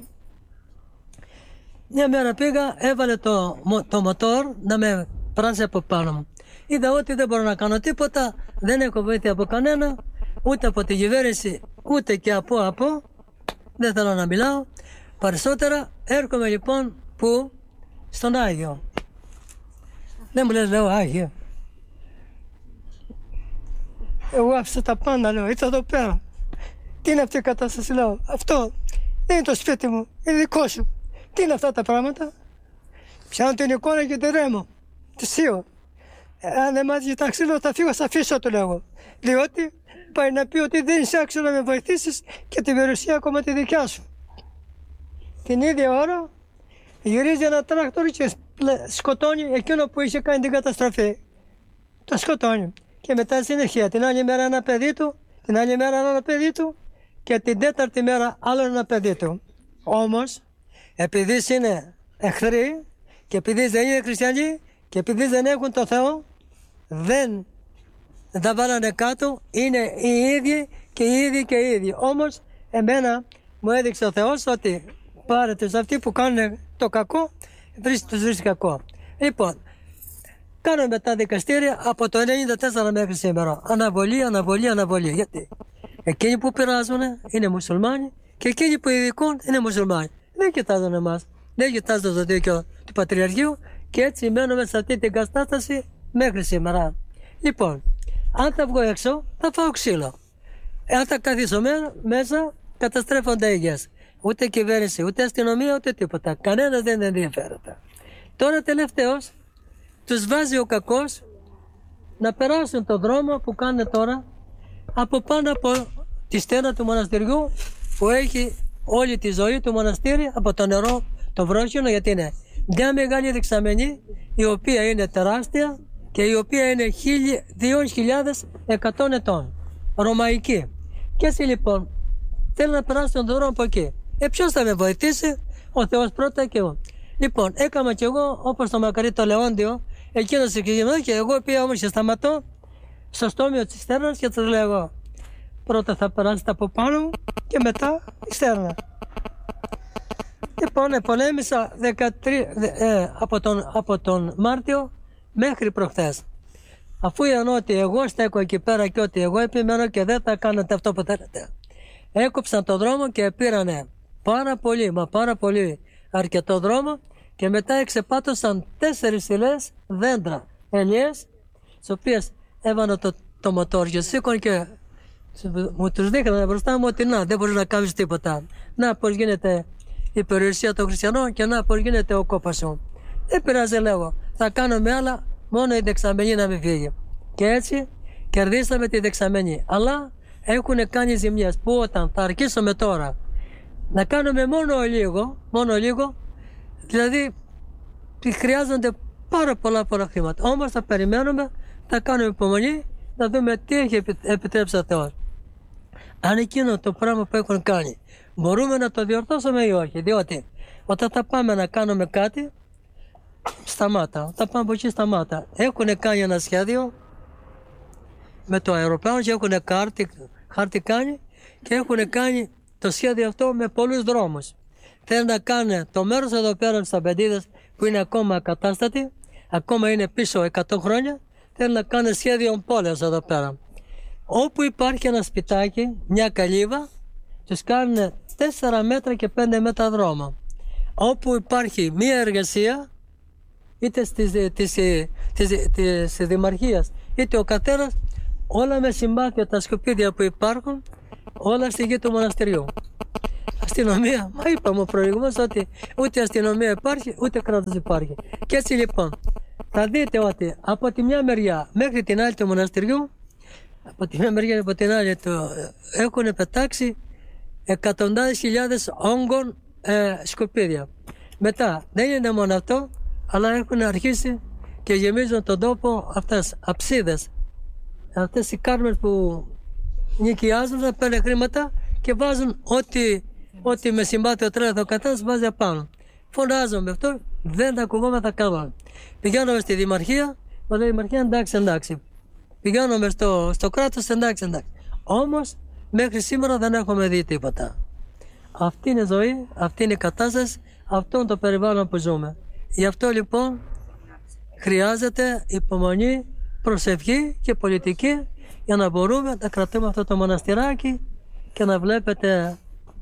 Μια μέρα πήγα, έβαλε το, το μοτόρ να με πράσει από πάνω μου. Είδα ότι δεν μπορώ να κάνω τίποτα, δεν έχω βοήθεια από κανένα, ούτε από την κυβέρνηση, ούτε και από από. Δεν θέλω να μιλάω. Περισσότερα έρχομαι λοιπόν που στον Άγιο. Δεν μου λες, λέω, Άγιο. Εγώ άφησα τα πάντα, λέω, ήρθα εδώ πέρα. Τι είναι αυτή η κατάσταση, λέω, αυτό δεν είναι το σπίτι μου, είναι δικό σου. Τι είναι αυτά τα πράγματα. Πιάνω την εικόνα και τη ρέμω. Τη σίγω. Αν δεν μάθει τα ξύλο, θα φύγω, θα αφήσω, του λέω. Διότι πάει να πει ότι δεν είσαι άξιο να με βοηθήσεις και την περιουσία ακόμα τη δικιά σου. Την ίδια ώρα γυρίζει ένα τράκτορ και σκοτώνει εκείνο που είχε κάνει την καταστροφή. Το σκοτώνει. Και μετά συνεχεία. Την άλλη μέρα ένα παιδί του, την άλλη μέρα ένα παιδί του και την τέταρτη μέρα άλλο ένα παιδί του. Όμως, επειδή είναι εχθροί και επειδή δεν είναι χριστιανοί και επειδή δεν έχουν το Θεό, δεν τα βάλανε κάτω, είναι οι ίδιοι και οι ίδιοι και οι ίδιοι. Όμως, εμένα μου έδειξε ο Θεός ότι πάρε τους αυτοί που κάνουν το κακό, τους βρίσκει κακό. Λοιπόν, κάνουμε τα δικαστήρια από το ενενήντα τέσσερα μέχρι σήμερα. Αναβολή, αναβολή, αναβολή. Γιατί εκείνοι που πειράζουν είναι μουσουλμάνοι και εκείνοι που ειδικούν είναι μουσουλμάνοι. Δεν κοιτάζουν εμάς, δεν κοιτάζουν το δίκαιο του Πατριαρχείου και έτσι μένουμε σε αυτή την κατάσταση μέχρι σήμερα. Λοιπόν, αν θα βγω έξω, θα φάω ξύλο. Αν θα καθίσω μέσα, καταστρέφονται οι γης. Ούτε κυβέρνηση, ούτε αστυνομία, ούτε τίποτα. Κανένας δεν ενδιαφέρεται. Τώρα τελευταίος, τους βάζει ο κακός να περάσουν τον δρόμο που κάνουν τώρα από πάνω από τη στένα του μοναστηριού που έχει όλη τη ζωή του μοναστήρι από το νερό, το βρόχινο, γιατί είναι μια μεγάλη δεξαμενή η οποία είναι τεράστια και η οποία είναι δύο χιλιάδες εκατό ετών, ρωμαϊκή. Και έτσι λοιπόν θέλω να περάσω τον δρόμο από εκεί. Ε, ποιος θα με βοηθήσει, ο Θεός πρώτα και εγώ. Λοιπόν, έκανα κι εγώ όπως το μακαρί το Λεόντιο, εκείνος εκγεννό και εγώ πήγα όμως και σταματώ στο στόμιο της στέρνας και τους λέω πρώτα θα περάσετε από πάνω μου και μετά η στέρνα. Λοιπόν, πολέμησα δεκατρία, ε, από, τον, από τον Μάρτιο μέχρι προχθές. Αφού είδαν ότι εγώ στέκω εκεί πέρα και ότι εγώ επιμένω και δεν θα κάνετε αυτό που θέλετε. Έκοψαν τον δρόμο και πήρανε πάρα πολύ, μα πάρα πολύ αρκετό δρόμο και μετά εξεπάτωσαν τέσσερις φυλές δέντρα, ελιές, τις οποίες έβανα το, το μοτόρ και σήκωνε και μου τους δείχνανε μπροστά μου ότι να, δεν μπορείς να κάνεις τίποτα. Να, πώς γίνεται η περιουσία των χριστιανών και να, πώς γίνεται ο κόπας σου. Δεν πειράζει, λέγω, θα κάνουμε άλλα, μόνο η δεξαμενή να μην φύγει. Και έτσι κερδίσαμε τη δεξαμενή. Αλλά έχουν κάνει ζημιές που όταν θα αρχίσουμε τώρα να κάνουμε μόνο λίγο, μόνο λίγο, δηλαδή χρειάζονται πάρα πολλά πολλά χρήματα. Όμως θα περιμένουμε, θα κάνουμε υπομονή, να δούμε τι έχει επιτρέψει ο Θεός. Αν εκείνο το πράγμα που έχουν κάνει μπορούμε να το διορθώσουμε ή όχι, διότι όταν θα πάμε να κάνουμε κάτι, σταμάτα, όταν πάμε από εκεί σταμάτα. Έχουν κάνει ένα σχέδιο με το αεροπλάνο και έχουν χάρτη, χάρτη κάνει και έχουν κάνει το σχέδιο αυτό με πολλούς δρόμους. Θέλουν να κάνουν το μέρος εδώ πέρα στα Πεντίδες που είναι ακόμα ακατάστατη, ακόμα είναι πίσω εκατό χρόνια, θέλουν να κάνουν σχέδιο πόλεως εδώ πέρα. Όπου υπάρχει ένα σπιτάκι, μια καλύβα, τους κάνουν τέσσερα μέτρα και πέντε μέτρα δρόμο. Όπου υπάρχει μια εργασία, είτε της, της, της, της δημαρχίας, είτε ο καθένας, όλα με συμπάθεια τα σκουπίδια που υπάρχουν, όλα στη γη του μοναστηριού. αστυνομία. Μα είπαμε προηγουμένως ότι ούτε αστυνομία υπάρχει, ούτε κράτος υπάρχει. Και έτσι λοιπόν, θα δείτε ότι από τη μια μεριά μέχρι την άλλη του μοναστηριού, από τη μια μεριά και από την άλλη του, έχουν πετάξει εκατοντάδες χιλιάδες όγκων ε, σκουπίδια. Μετά, δεν είναι μόνο αυτό, αλλά έχουν αρχίσει και γεμίζουν τον τόπο αυτές αψίδες. Αυτές οι κάρμες που νοικιάζουν, να παίρνουν χρήματα και βάζουν ό,τι, ό,τι με συμπάθειο τρέλαθο κατάσταση βάζει απάνω. Φωνάζουμε αυτό, δεν τα ακούμε, τα κάνουμε. Πηγαίνουμε στη Δημαρχία, μα λέει η Δημαρχία εντάξει, εντάξει. Πηγαίνουμε στο, στο κράτος, εντάξει, εντάξει. Όμως μέχρι σήμερα δεν έχουμε δει τίποτα. Αυτή είναι η ζωή, αυτή είναι η κατάσταση, αυτό είναι το περιβάλλον που ζούμε. Γι' αυτό λοιπόν χρειάζεται υπομονή, προσευχή και πολιτική για να μπορούμε να κρατούμε αυτό το μοναστηράκι και να βλέπετε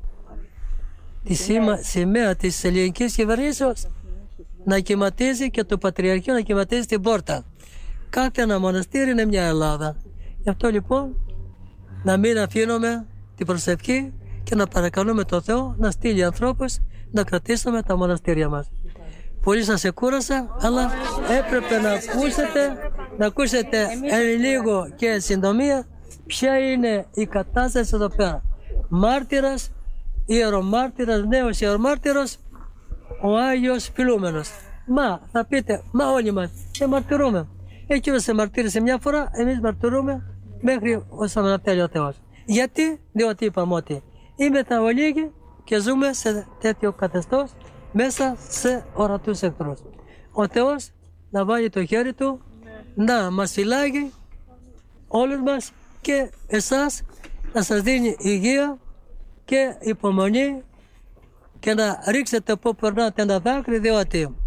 τη σήμα, σημαία της ελληνικής κυβερνήσεως να κυματίζει και το Πατριαρχείο να κυματίζει στην πόρτα. Κάθε ένα μοναστήρι είναι μια Ελλάδα. Γι' αυτό λοιπόν να μην αφήνουμε την προσευχή και να παρακαλούμε τον Θεό να στείλει ανθρώπους να κρατήσουμε τα μοναστήρια μας. Πολύ σας εκούρασα, αλλά έπρεπε να ακούσετε, να ακούσετε εν λίγο και συντομία ποια είναι η κατάσταση εδώ πέρα. Μάρτυρας, ιερομάρτυρας, νέος ιερομάρτυρος, ο Άγιος Φιλούμενος. Μα θα πείτε, μα όλοι μας και μαρτυρούμε. Εκείνος σε μαρτύρησε μια φορά, εμείς μαρτυρούμε μέχρι όσο να θέλει ο Θεός. Γιατί, διότι είπαμε ότι είμαστε ολίγοι και ζούμε σε τέτοιο καθεστώς μέσα σε ορατούς εχθρούς. Ο Θεός να βάλει το χέρι Του να μας φυλάγει όλους μας και εσάς, να σας δίνει υγεία και υπομονή και να ρίξετε που περνάτε ένα δάκρυ, διότι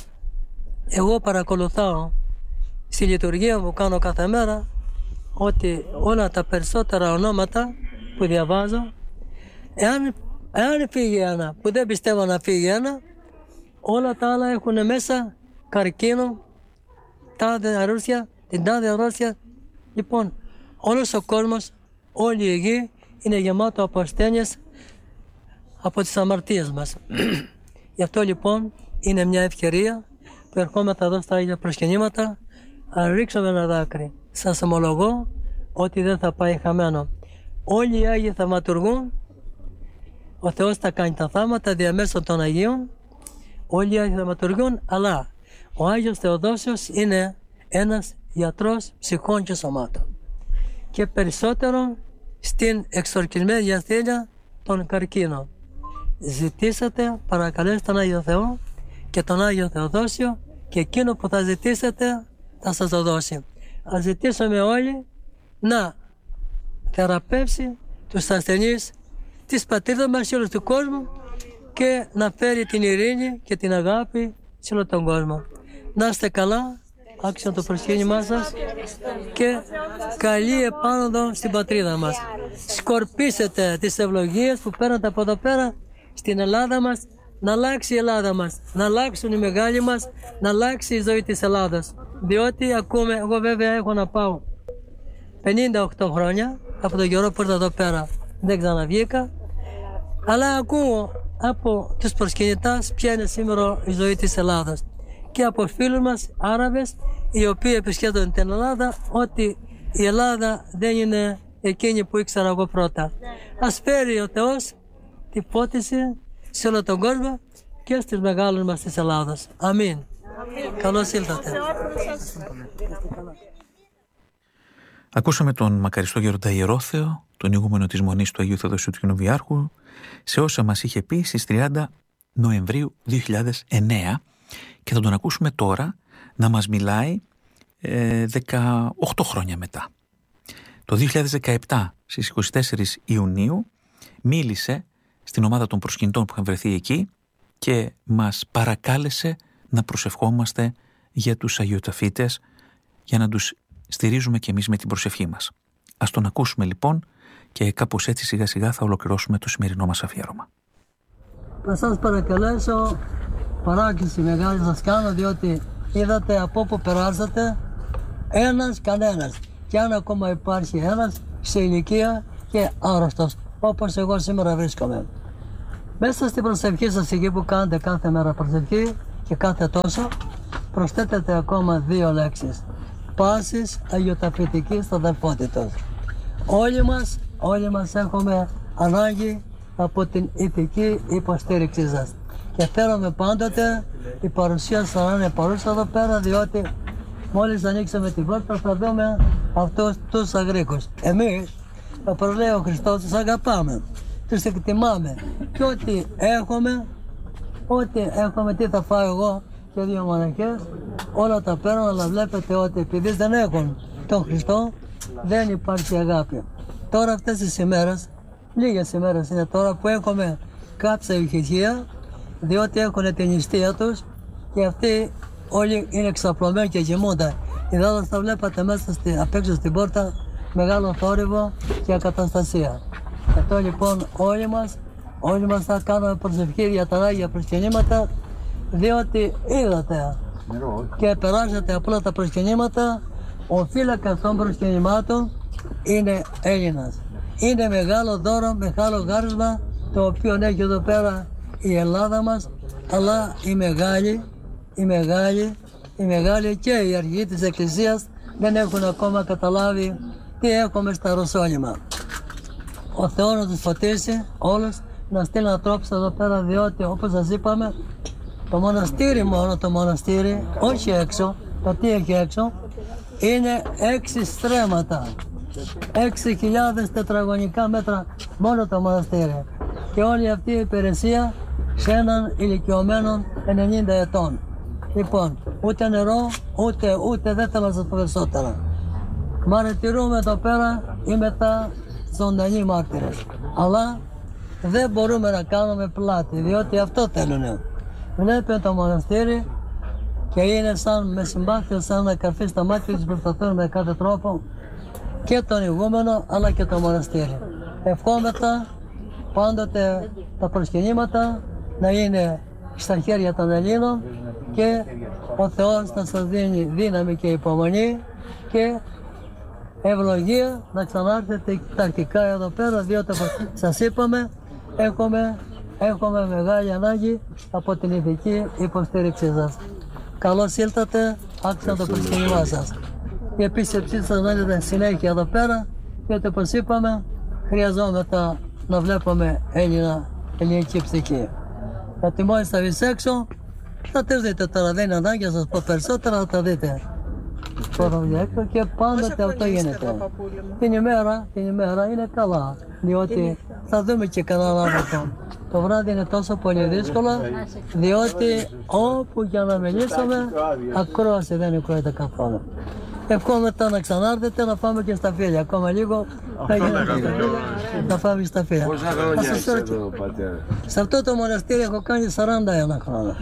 εγώ παρακολουθάω στη λειτουργία μου, κάνω κάθε μέρα, ότι όλα τα περισσότερα ονόματα που διαβάζω, εάν, εάν φύγει ένα, που δεν πιστεύω να φύγει ένα, όλα τα άλλα έχουν μέσα καρκίνο, τάδε αρρώστια, την τάδε αρρώστια. Λοιπόν, όλος ο κόσμος, όλη η γη είναι γεμάτο από ασθένειες από τις αμαρτίες μας. Γι' αυτό λοιπόν είναι μια ευκαιρία που ερχόμαστε εδώ στα Άγια Προσκυνήματα να ρίξουμε ένα δάκρυ. Σας ομολογώ ότι δεν θα πάει χαμένο. Όλοι οι Άγιοι θαυματουργούν, ο Θεός θα κάνει τα θαύματα διαμέσω των Αγίων, όλοι οι Άγιοι θαυματουργούν, αλλά ο Άγιος Θεοδόσιος είναι ένας γιατρός ψυχών και σωμάτων. Και περισσότερο στην εξορκισμένη ασθένεια των καρκίνων. Ζητήσατε, παρακαλέστε τον Άγιο Θεό και τον Άγιο Θεοδόσιο και εκείνο που θα ζητήσετε θα σας το δώσει. Ας ζητήσουμε όλοι να θεραπεύσει τους ασθενείς της πατρίδας μας σε όλους του κόσμου και να φέρει την ειρήνη και την αγάπη σε όλο τον κόσμο. Να είστε καλά, άκουσα το προσκύνημά σας και καλή επάνωδο στην πατρίδα μας. Σκορπίσετε τις ευλογίες που παίρνετε από εδώ πέρα στην Ελλάδα μας, να αλλάξει η Ελλάδα μας, να αλλάξουν οι μεγάλοι μας, να αλλάξει η ζωή της Ελλάδας. Διότι ακούμε, εγώ βέβαια έχω να πάω πενήντα οκτώ χρόνια από τον καιρό που ήρθα εδώ πέρα, δεν ξαναβγήκα, αλλά ακούω από τους προσκυνητάς ποια είναι σήμερα η ζωή της Ελλάδας και από φίλους μας Άραβες οι οποίοι επισκέπτονται την Ελλάδα ότι η Ελλάδα δεν είναι εκείνη που ήξερα εγώ πρώτα. Ας φέρει ο Θεός τη φώτιση σε όλο τον κόσμο και στις μεγάλους μας της Ελλάδας. Αμήν. Καλώς ήλθατε. Ακούσαμε τον μακαριστό Γέροντα Ιερόθεο, τον ηγούμενο της Μονής του Αγίου Θεοδοσίου του Κοινοβιάρχου, σε όσα μας είχε πει στις τριάντα Νοεμβρίου δύο χιλιάδες εννέα και θα τον ακούσουμε τώρα να μας μιλάει ε, δεκαοκτώ χρόνια μετά. Το δύο χιλιάδες δεκαεπτά στις είκοσι τέσσερις Ιουνίου μίλησε στην ομάδα των προσκυνητών που είχαν βρεθεί εκεί και μας παρακάλεσε να προσευχόμαστε για τους Αγιοταφίτες, για να τους στηρίζουμε και εμείς με την προσευχή μας. Ας τον ακούσουμε λοιπόν και κάπως έτσι σιγά σιγά θα ολοκληρώσουμε το σημερινό μας αφιέρωμα. Να σας παρακαλέσω παράκληση μεγάλη σας κάνω, διότι είδατε από όπου περάσατε ένας κανένας και αν ακόμα υπάρχει ένας σε ηλικία και άρρωστος όπως εγώ σήμερα βρίσκομαι. Μέσα στην προσευχή σας εκεί που κάνετε κάθε μέρα προσευχή και κάθε τόσο, προσθέτετε ακόμα δύο λέξεις. Πάσης αγιοταφητικής αδελφότητας. Όλοι μας, όλοι μας έχουμε ανάγκη από την ηθική υποστήριξή σας. Και θέλουμε πάντοτε η παρουσία σας να είναι παρούσα εδώ πέρα, διότι μόλις ανοίξαμε την πόρτα θα δούμε αυτούς τους αγρίκους. Εμείς, όπως λέει ο Χριστός, τους αγαπάμε, τους εκτιμάμε και ό,τι έχουμε, ό,τι έχουμε, τι θα φάω εγώ και δύο μοναχές, όλα τα παίρνουν, αλλά βλέπετε ότι επειδή δεν έχουν τον Χριστό, δεν υπάρχει αγάπη. Τώρα αυτές τις ημέρες, λίγες ημέρες είναι τώρα που έχουμε κάποια ησυχία, διότι έχουν την νηστεία τους και αυτοί όλοι είναι εξαπλωμένοι και κοιμούνται. Ιδάλλως θα βλέπατε μέσα στη, απ' έξω στην πόρτα μεγάλο θόρυβο και ακαταστασία. Αυτό λοιπόν όλοι μας, όλοι μας θα κάνουμε προσευχή για τα Άγια προσκυνήματα, διότι είδατε και περάσατε απλά τα προσκυνήματα, ο φύλακας των προσκυνημάτων είναι Έλληνας. Είναι μεγάλο δώρο, μεγάλο γάρισμα το οποίο έχει εδώ πέρα η Ελλάδα μας, αλλά η μεγάλη, η μεγάλη, η μεγάλη και οι αρχηγοί της Εκκλησίας δεν έχουν ακόμα καταλάβει τι έχουμε στα Ρωσόλυμα. Ο Θεός να τους φωτίσει όλους, να στείλει ανθρώπους εδώ πέρα, διότι όπως σας είπαμε, το μοναστήρι μόνο, το μοναστήρι, όχι έξω, το τι έχει έξω, είναι έξι στρέμματα. Έξι χιλιάδες τετραγωνικά μέτρα μόνο το μοναστήρι. Και όλη αυτή η υπηρεσία σε έναν ηλικιωμένο ενενήντα ετών. Λοιπόν, ούτε νερό, ούτε, ούτε δεν θέλω να σας πω περισσότερα. Μαρτυρούμε εδώ πέρα, είμαι τα ζωντανοί μάρτυρες. Αλλά δεν μπορούμε να κάνουμε πλάτη, διότι αυτό θέλουνε. Βλέπετε το μοναστήρι και είναι σαν με συμπάθεια, σαν να καρφί στα μάτια τους, προσπαθούν με κάθε τρόπο και τον ηγούμενο αλλά και το μοναστήρι. Ευχόμεθα πάντοτε τα προσκυνήματα να είναι στα χέρια των Ελλήνων και ο Θεός να σας δίνει δύναμη και υπομονή και ευλογία να ξανάρθετε τακτικά εδώ πέρα, διότι σας είπαμε έχουμε, έχουμε μεγάλη ανάγκη από την ηθική υποστήριξή σας. Καλώς ήλθατε, άκουσα το προσκυνημά σας. Η επίσκεψή σας να είναι συνέχεια εδώ πέρα, γιατί όπως είπαμε χρειαζόμαστε να βλέπουμε Έλληνα, ελληνική ψυχή. Γιατί μόλις θα βγεις έξω, θα τις δείτε τώρα, δεν είναι ανάγκη να σας πω περισσότερα, θα τα δείτε. Και πάντοτε αυτό γίνεται. Την ημέρα, την ημέρα είναι καλά, διότι θα δούμε και κανέναν άνθρωπο. Το βράδυ είναι τόσο πολύ δύσκολο, διότι όπου και να μιλήσουμε, ακρόαση δεν ακούγεται καθόλου. Ευχόμεθα να ξανάρθετε, να πάμε και στα φίλια. Ακόμα λίγο θα γίνουμε στα φίλια, να πάμε και στα φίλια. Πόσα χρόνια είσαι εδώ, πατέρα? Σε αυτό το μοναστήρι έχω κάνει σαράντα ένα χρόνια.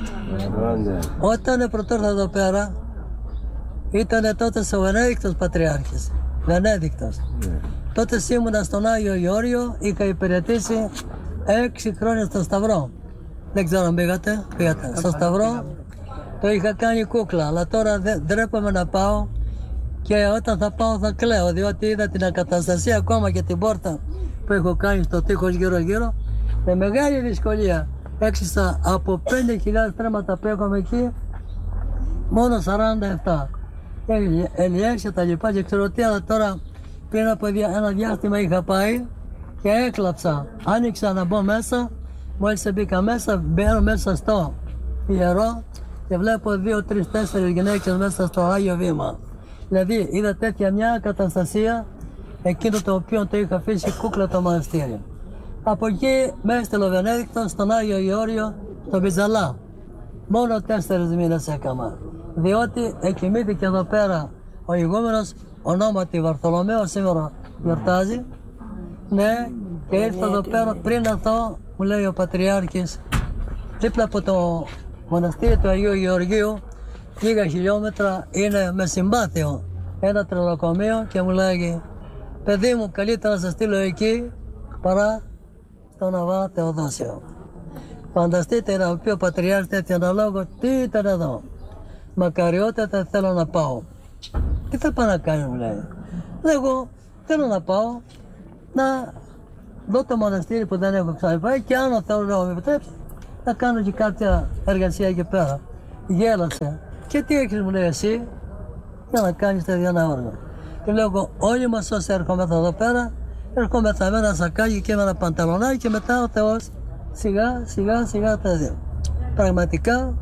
Όταν πρωτόρθα εδώ πέρα, ήταν τότε ο Βενέδικτος Πατριάρχης. Βενέδικτος. Τότε ήμουνα στον Άγιο Γεώργιο, είχα υπηρετήσει έξι χρόνια στο Σταυρό. Δεν ξέρω αν πήγατε, πήγατε. Στο Σταυρό το είχα κάνει κούκλα, αλλά τώρα δεν ντρέπομαι να πάω και όταν θα πάω θα κλαίω, διότι είδα την ακαταστασία ακόμα και την πόρτα που έχω κάνει στο τείχος γύρω γύρω με μεγάλη δυσκολία. Έξισα από πέντε χιλιάδες τρέματα που έχουμε εκεί μόνο σαράντα επτά. Ελιές και τα λοιπά και ξέρω τι, αλλά τώρα πριν από ένα διάστημα είχα πάει και έκλαψα. Άνοιξα να μπω μέσα, μόλις μπήκα μέσα, μπαίνω μέσα στο ιερό και βλέπω δύο, τρεις, τέσσερις γυναίκες μέσα στο Άγιο Βήμα. Δηλαδή είδα τέτοια μια καταστασία, εκείνο το οποίο το είχα αφήσει κούκλα το μοναστήρι. Από εκεί με έστειλε ο Βενέδικτος στον Άγιο Γεώργιο, στον Μπιζαλά. Μόνο τέσσερις μήνες έκανα. Διότι εκοιμήθηκε εδώ πέρα ο ηγούμενος, ονόματι Βαρθολομαίο, σήμερα γιορτάζει. Ναι, και ήρθα εδώ πέρα πριν αυτό, μου λέει ο Πατριάρχης, δίπλα από το μοναστήρι του Αγίου Γεωργίου, λίγα χιλιόμετρα είναι με συμπάθειο ένα τρελοκομείο και μου λέγει, παιδί μου, καλύτερα να σας στείλω εκεί παρά στον Αβά Θεοδόσιο. Φανταστείτε να πει ο Πατριάρχης τέτοιο αναλόγο, τι ήταν εδώ. Μακαριότατα θέλω να πάω. Τι θα πάω να κάνω, μου λέει. Λέγω, θέλω να πάω να δω το μοναστήρι που δεν έχω ξαναπάει και αν ο Θεός να με επιτρέψει, θα κάνω και κάποια εργασία εκεί πέρα. Γέλασε. Και τι έχεις, μου λέει, εσύ, για να κάνεις τέτοια ένα όργανο. Και λέω εγώ, όλοι μας όσοι έρχομεθα εδώ πέρα, έρχομεθα με ένα σακάκι και με ένα πανταλονάκι και μετά ο Θεός σιγά σιγά σιγά τα δει. Πραγματικά,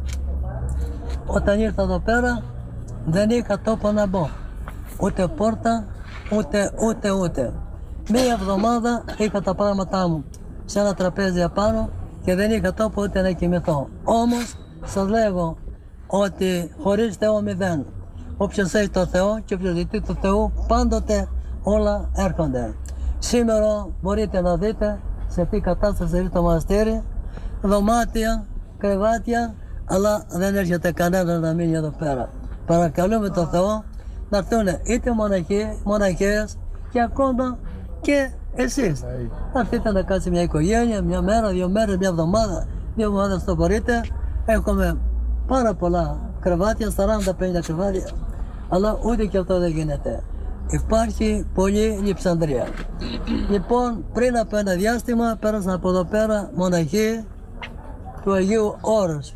όταν ήρθα εδώ πέρα, δεν είχα τόπο να μπω. Ούτε πόρτα, ούτε ούτε ούτε. Μία εβδομάδα είχα τα πράγματά μου σε ένα τραπέζι απάνω και δεν είχα τόπο ούτε να κοιμηθώ. Όμως, σας λέγω ότι χωρίς Θεό μηδέν. Όποιος έχει το Θεό και όποιος ζητεί το Θεό, πάντοτε όλα έρχονται. Σήμερα μπορείτε να δείτε σε τι κατάσταση είναι το μοναστήρι, δωμάτια, κρεβάτια, αλλά δεν έρχεται κανένα να μείνει εδώ πέρα. Παρακαλούμε τον Θεό να έρθουν είτε μοναχοί, μοναχές και ακόμα και εσείς. Να έρθετε να κάτσετε μια οικογένεια, μια μέρα, δύο μέρες, μια εβδομάδα, δύο εβδομάδες το μπορείτε. Έχουμε πάρα πολλά κρεβάτια, σαράντα πενήντα κρεβάτια, αλλά ούτε και αυτό δεν γίνεται. Υπάρχει πολλή λειψανδρία. Λοιπόν, πριν από ένα διάστημα πέρασαν από εδώ πέρα μοναχοί του Αγίου Όρους.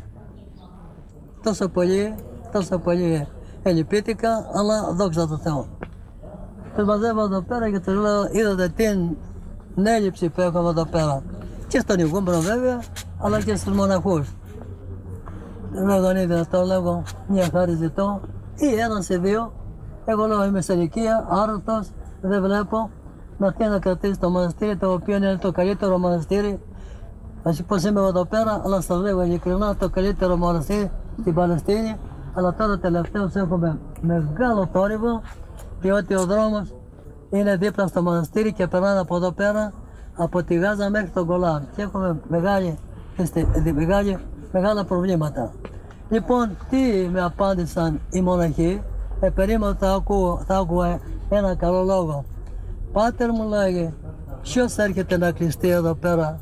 Τόσο πολύ, τόσο πολύ ελυπήθηκα, αλλά δόξα τω Θεώ. Τους μαζεύω εδώ πέρα και τους λέω, είδατε την έλλειψη που έχουμε εδώ πέρα. Και στον ηγούμενο βέβαια, αλλά και στους μοναχούς. Λέγω, αν είδε αυτό, λέγω, μια χάρη ζητώ, ή ένας ή δύο. Εγώ λέω, είμαι σε ηλικία, άρρωστος, δεν βλέπω, να έρθει να κρατήσει το μοναστήρι, το οποίο είναι το καλύτερο μοναστήρι. Ας πω είμαι εδώ πέρα, αλλά σας λέγω ειλικρινά, το καλύτερο μοναστήρι στην Παλαιστίνη. Αλλά τώρα τελευταίως έχουμε μεγάλο θόρυβο, διότι ο δρόμος είναι δίπλα στο μοναστήρι και περνάνε από εδώ πέρα, από τη Γάζα μέχρι τον Γκολάν. Και έχουμε μεγάλη, μεγάλη, μεγάλα προβλήματα. Λοιπόν, τι με απάντησαν οι μοναχοί, ε, περίμενα θα ακούω, θα ακούω ένα καλό λόγο. Πάτερ, μου λέγει, ποιος έρχεται να κλειστεί εδώ πέρα,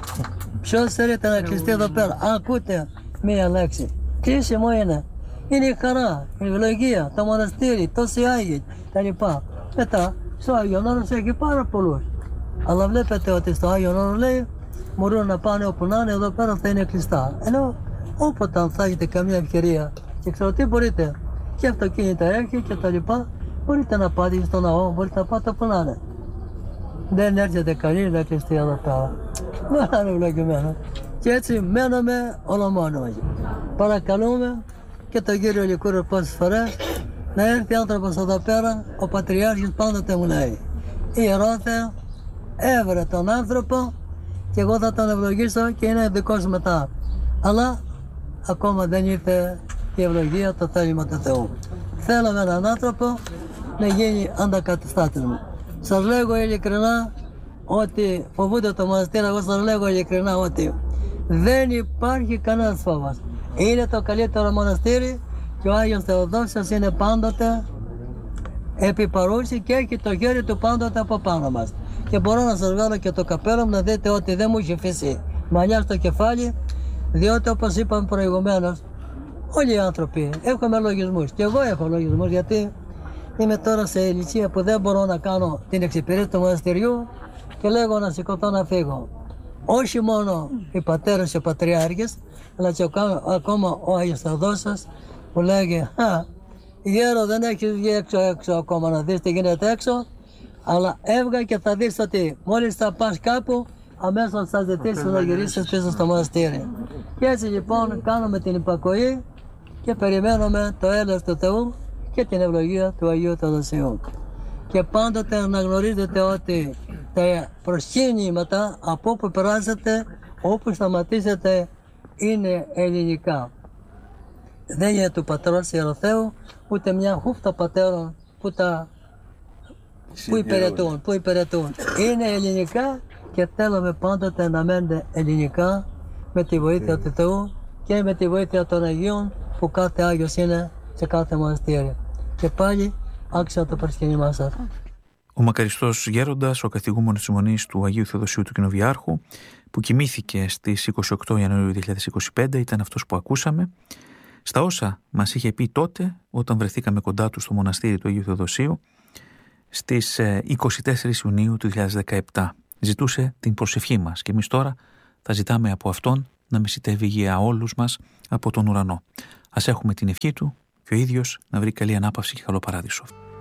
ποιος έρχεται να κλειστεί εδώ πέρα, ακούτε μία λέξη, κλείσιμο είναι, είναι η χαρά, η ευλογία, το μοναστήρι, τόσοι Άγιοι, τα λοιπά. Μετά, στο Άγιον Όρος έχει πάρα πολλούς, αλλά βλέπετε ότι στο Άγιον Όρο λέει, μπορούν να πάνε όπου να είναι, εδώ πέρα θα είναι κλειστά. Ενώ όποτε αν θα έχετε καμία ευκαιρία και ξέρω τι μπορείτε, και αυτοκίνητα έχει και τα λοιπά, μπορείτε να πάτε στο ναό, μπορείτε να πάτε όπου να είναι. Δεν έρχεται κανείς να κλειστεί εδώ πέρα. Δεν είναι ευλογημένο. Και έτσι μένουμε όλο μόνο μας. Παρακαλούμε και τον κύριο Λικούρο πόσες φορές να έρθει άνθρωπος εδώ πέρα, ο Πατριάρχης πάντοτε μου λέει, Ιερόθεε, έβρε τον άνθρωπο και εγώ θα τον ευλογήσω και είναι δικός μετά. Αλλά ακόμα δεν ήρθε η ευλογία, το θέλημα του Θεού. Θέλω με έναν άνθρωπο να γίνει αντακαταστάτης μου. Σας λέγω ειλικρινά ότι φοβούνται το μοναστήρι, εγώ σας λέγω ειλικρινά ότι δεν υπάρχει κανένας φόβος. Είναι το καλύτερο μοναστήρι και ο Άγιος Θεοδόσιος είναι πάντοτε επί παρούση και έχει το χέρι του πάντοτε από πάνω μας. Και μπορώ να σας βγάλω και το καπέλο μου να δείτε ότι δεν μου έχει αφήσει μαλλιά στο κεφάλι, διότι όπως είπαμε προηγουμένως, όλοι οι άνθρωποι έχουμε λογισμούς και εγώ έχω λογισμούς, γιατί είμαι τώρα σε ηλικία που δεν μπορώ να κάνω την εξυπηρέτηση του μοναστηριού και λέγω να σηκωθώ να φύγω. Όχι μόνο οι πατέρες και οι πατριάρχες, αλλά και ακόμα ο Άγιος Θεοδόσιος που λέγει «Α, γέρο, δεν έχεις βγει έξω, έξω ακόμα να δεις τι γίνεται έξω, αλλά έβγα και θα δεις ότι μόλις θα πας κάπου, αμέσως θα ζητήσεις να γυρίσεις πίσω στο μοναστήρι». Και έτσι λοιπόν κάνουμε την υπακοή και περιμένουμε το έλεος του Θεού και την ευλογία του Αγίου Θεοδοσίου. Και πάντοτε να γνωρίζετε ότι τα προσκύνηματα από όπου περάσετε, όπου σταματήσετε, είναι ελληνικά. Δεν είναι του Πατρός Ιεροθέου, ούτε μια χούφτα πατέρων που τα που υπηρετούν, που υπηρετούν. Είναι ελληνικά και θέλουμε πάντοτε να μένετε ελληνικά με τη βοήθεια του Θεού και με τη βοήθεια των Αγίων που κάθε Άγιος είναι σε κάθε μοναστήρι. Και πάλι άξια το προσκύνημά σας. Ο μακαριστός γέροντας, ο καθηγούμενος της Μονής του Αγίου Θεοδοσίου του Κοινοβιάρχου, που κοιμήθηκε στις είκοσι οκτώ Ιανουαρίου δύο χιλιάδες είκοσι πέντε, ήταν αυτός που ακούσαμε. Στα όσα μας είχε πει τότε, όταν βρεθήκαμε κοντά του στο μοναστήρι του Αγίου Θεοδοσίου, στις είκοσι τέσσερις Ιουνίου του δύο χιλιάδες δεκαεπτά. ζητούσε την προσευχή μας και εμείς τώρα θα ζητάμε από Αυτόν να μεσητεύει για όλους μας από τον ουρανό. Ας έχουμε την ευχή Του και ο ίδιος να βρει καλή ανάπαυση και καλό παράδεισο.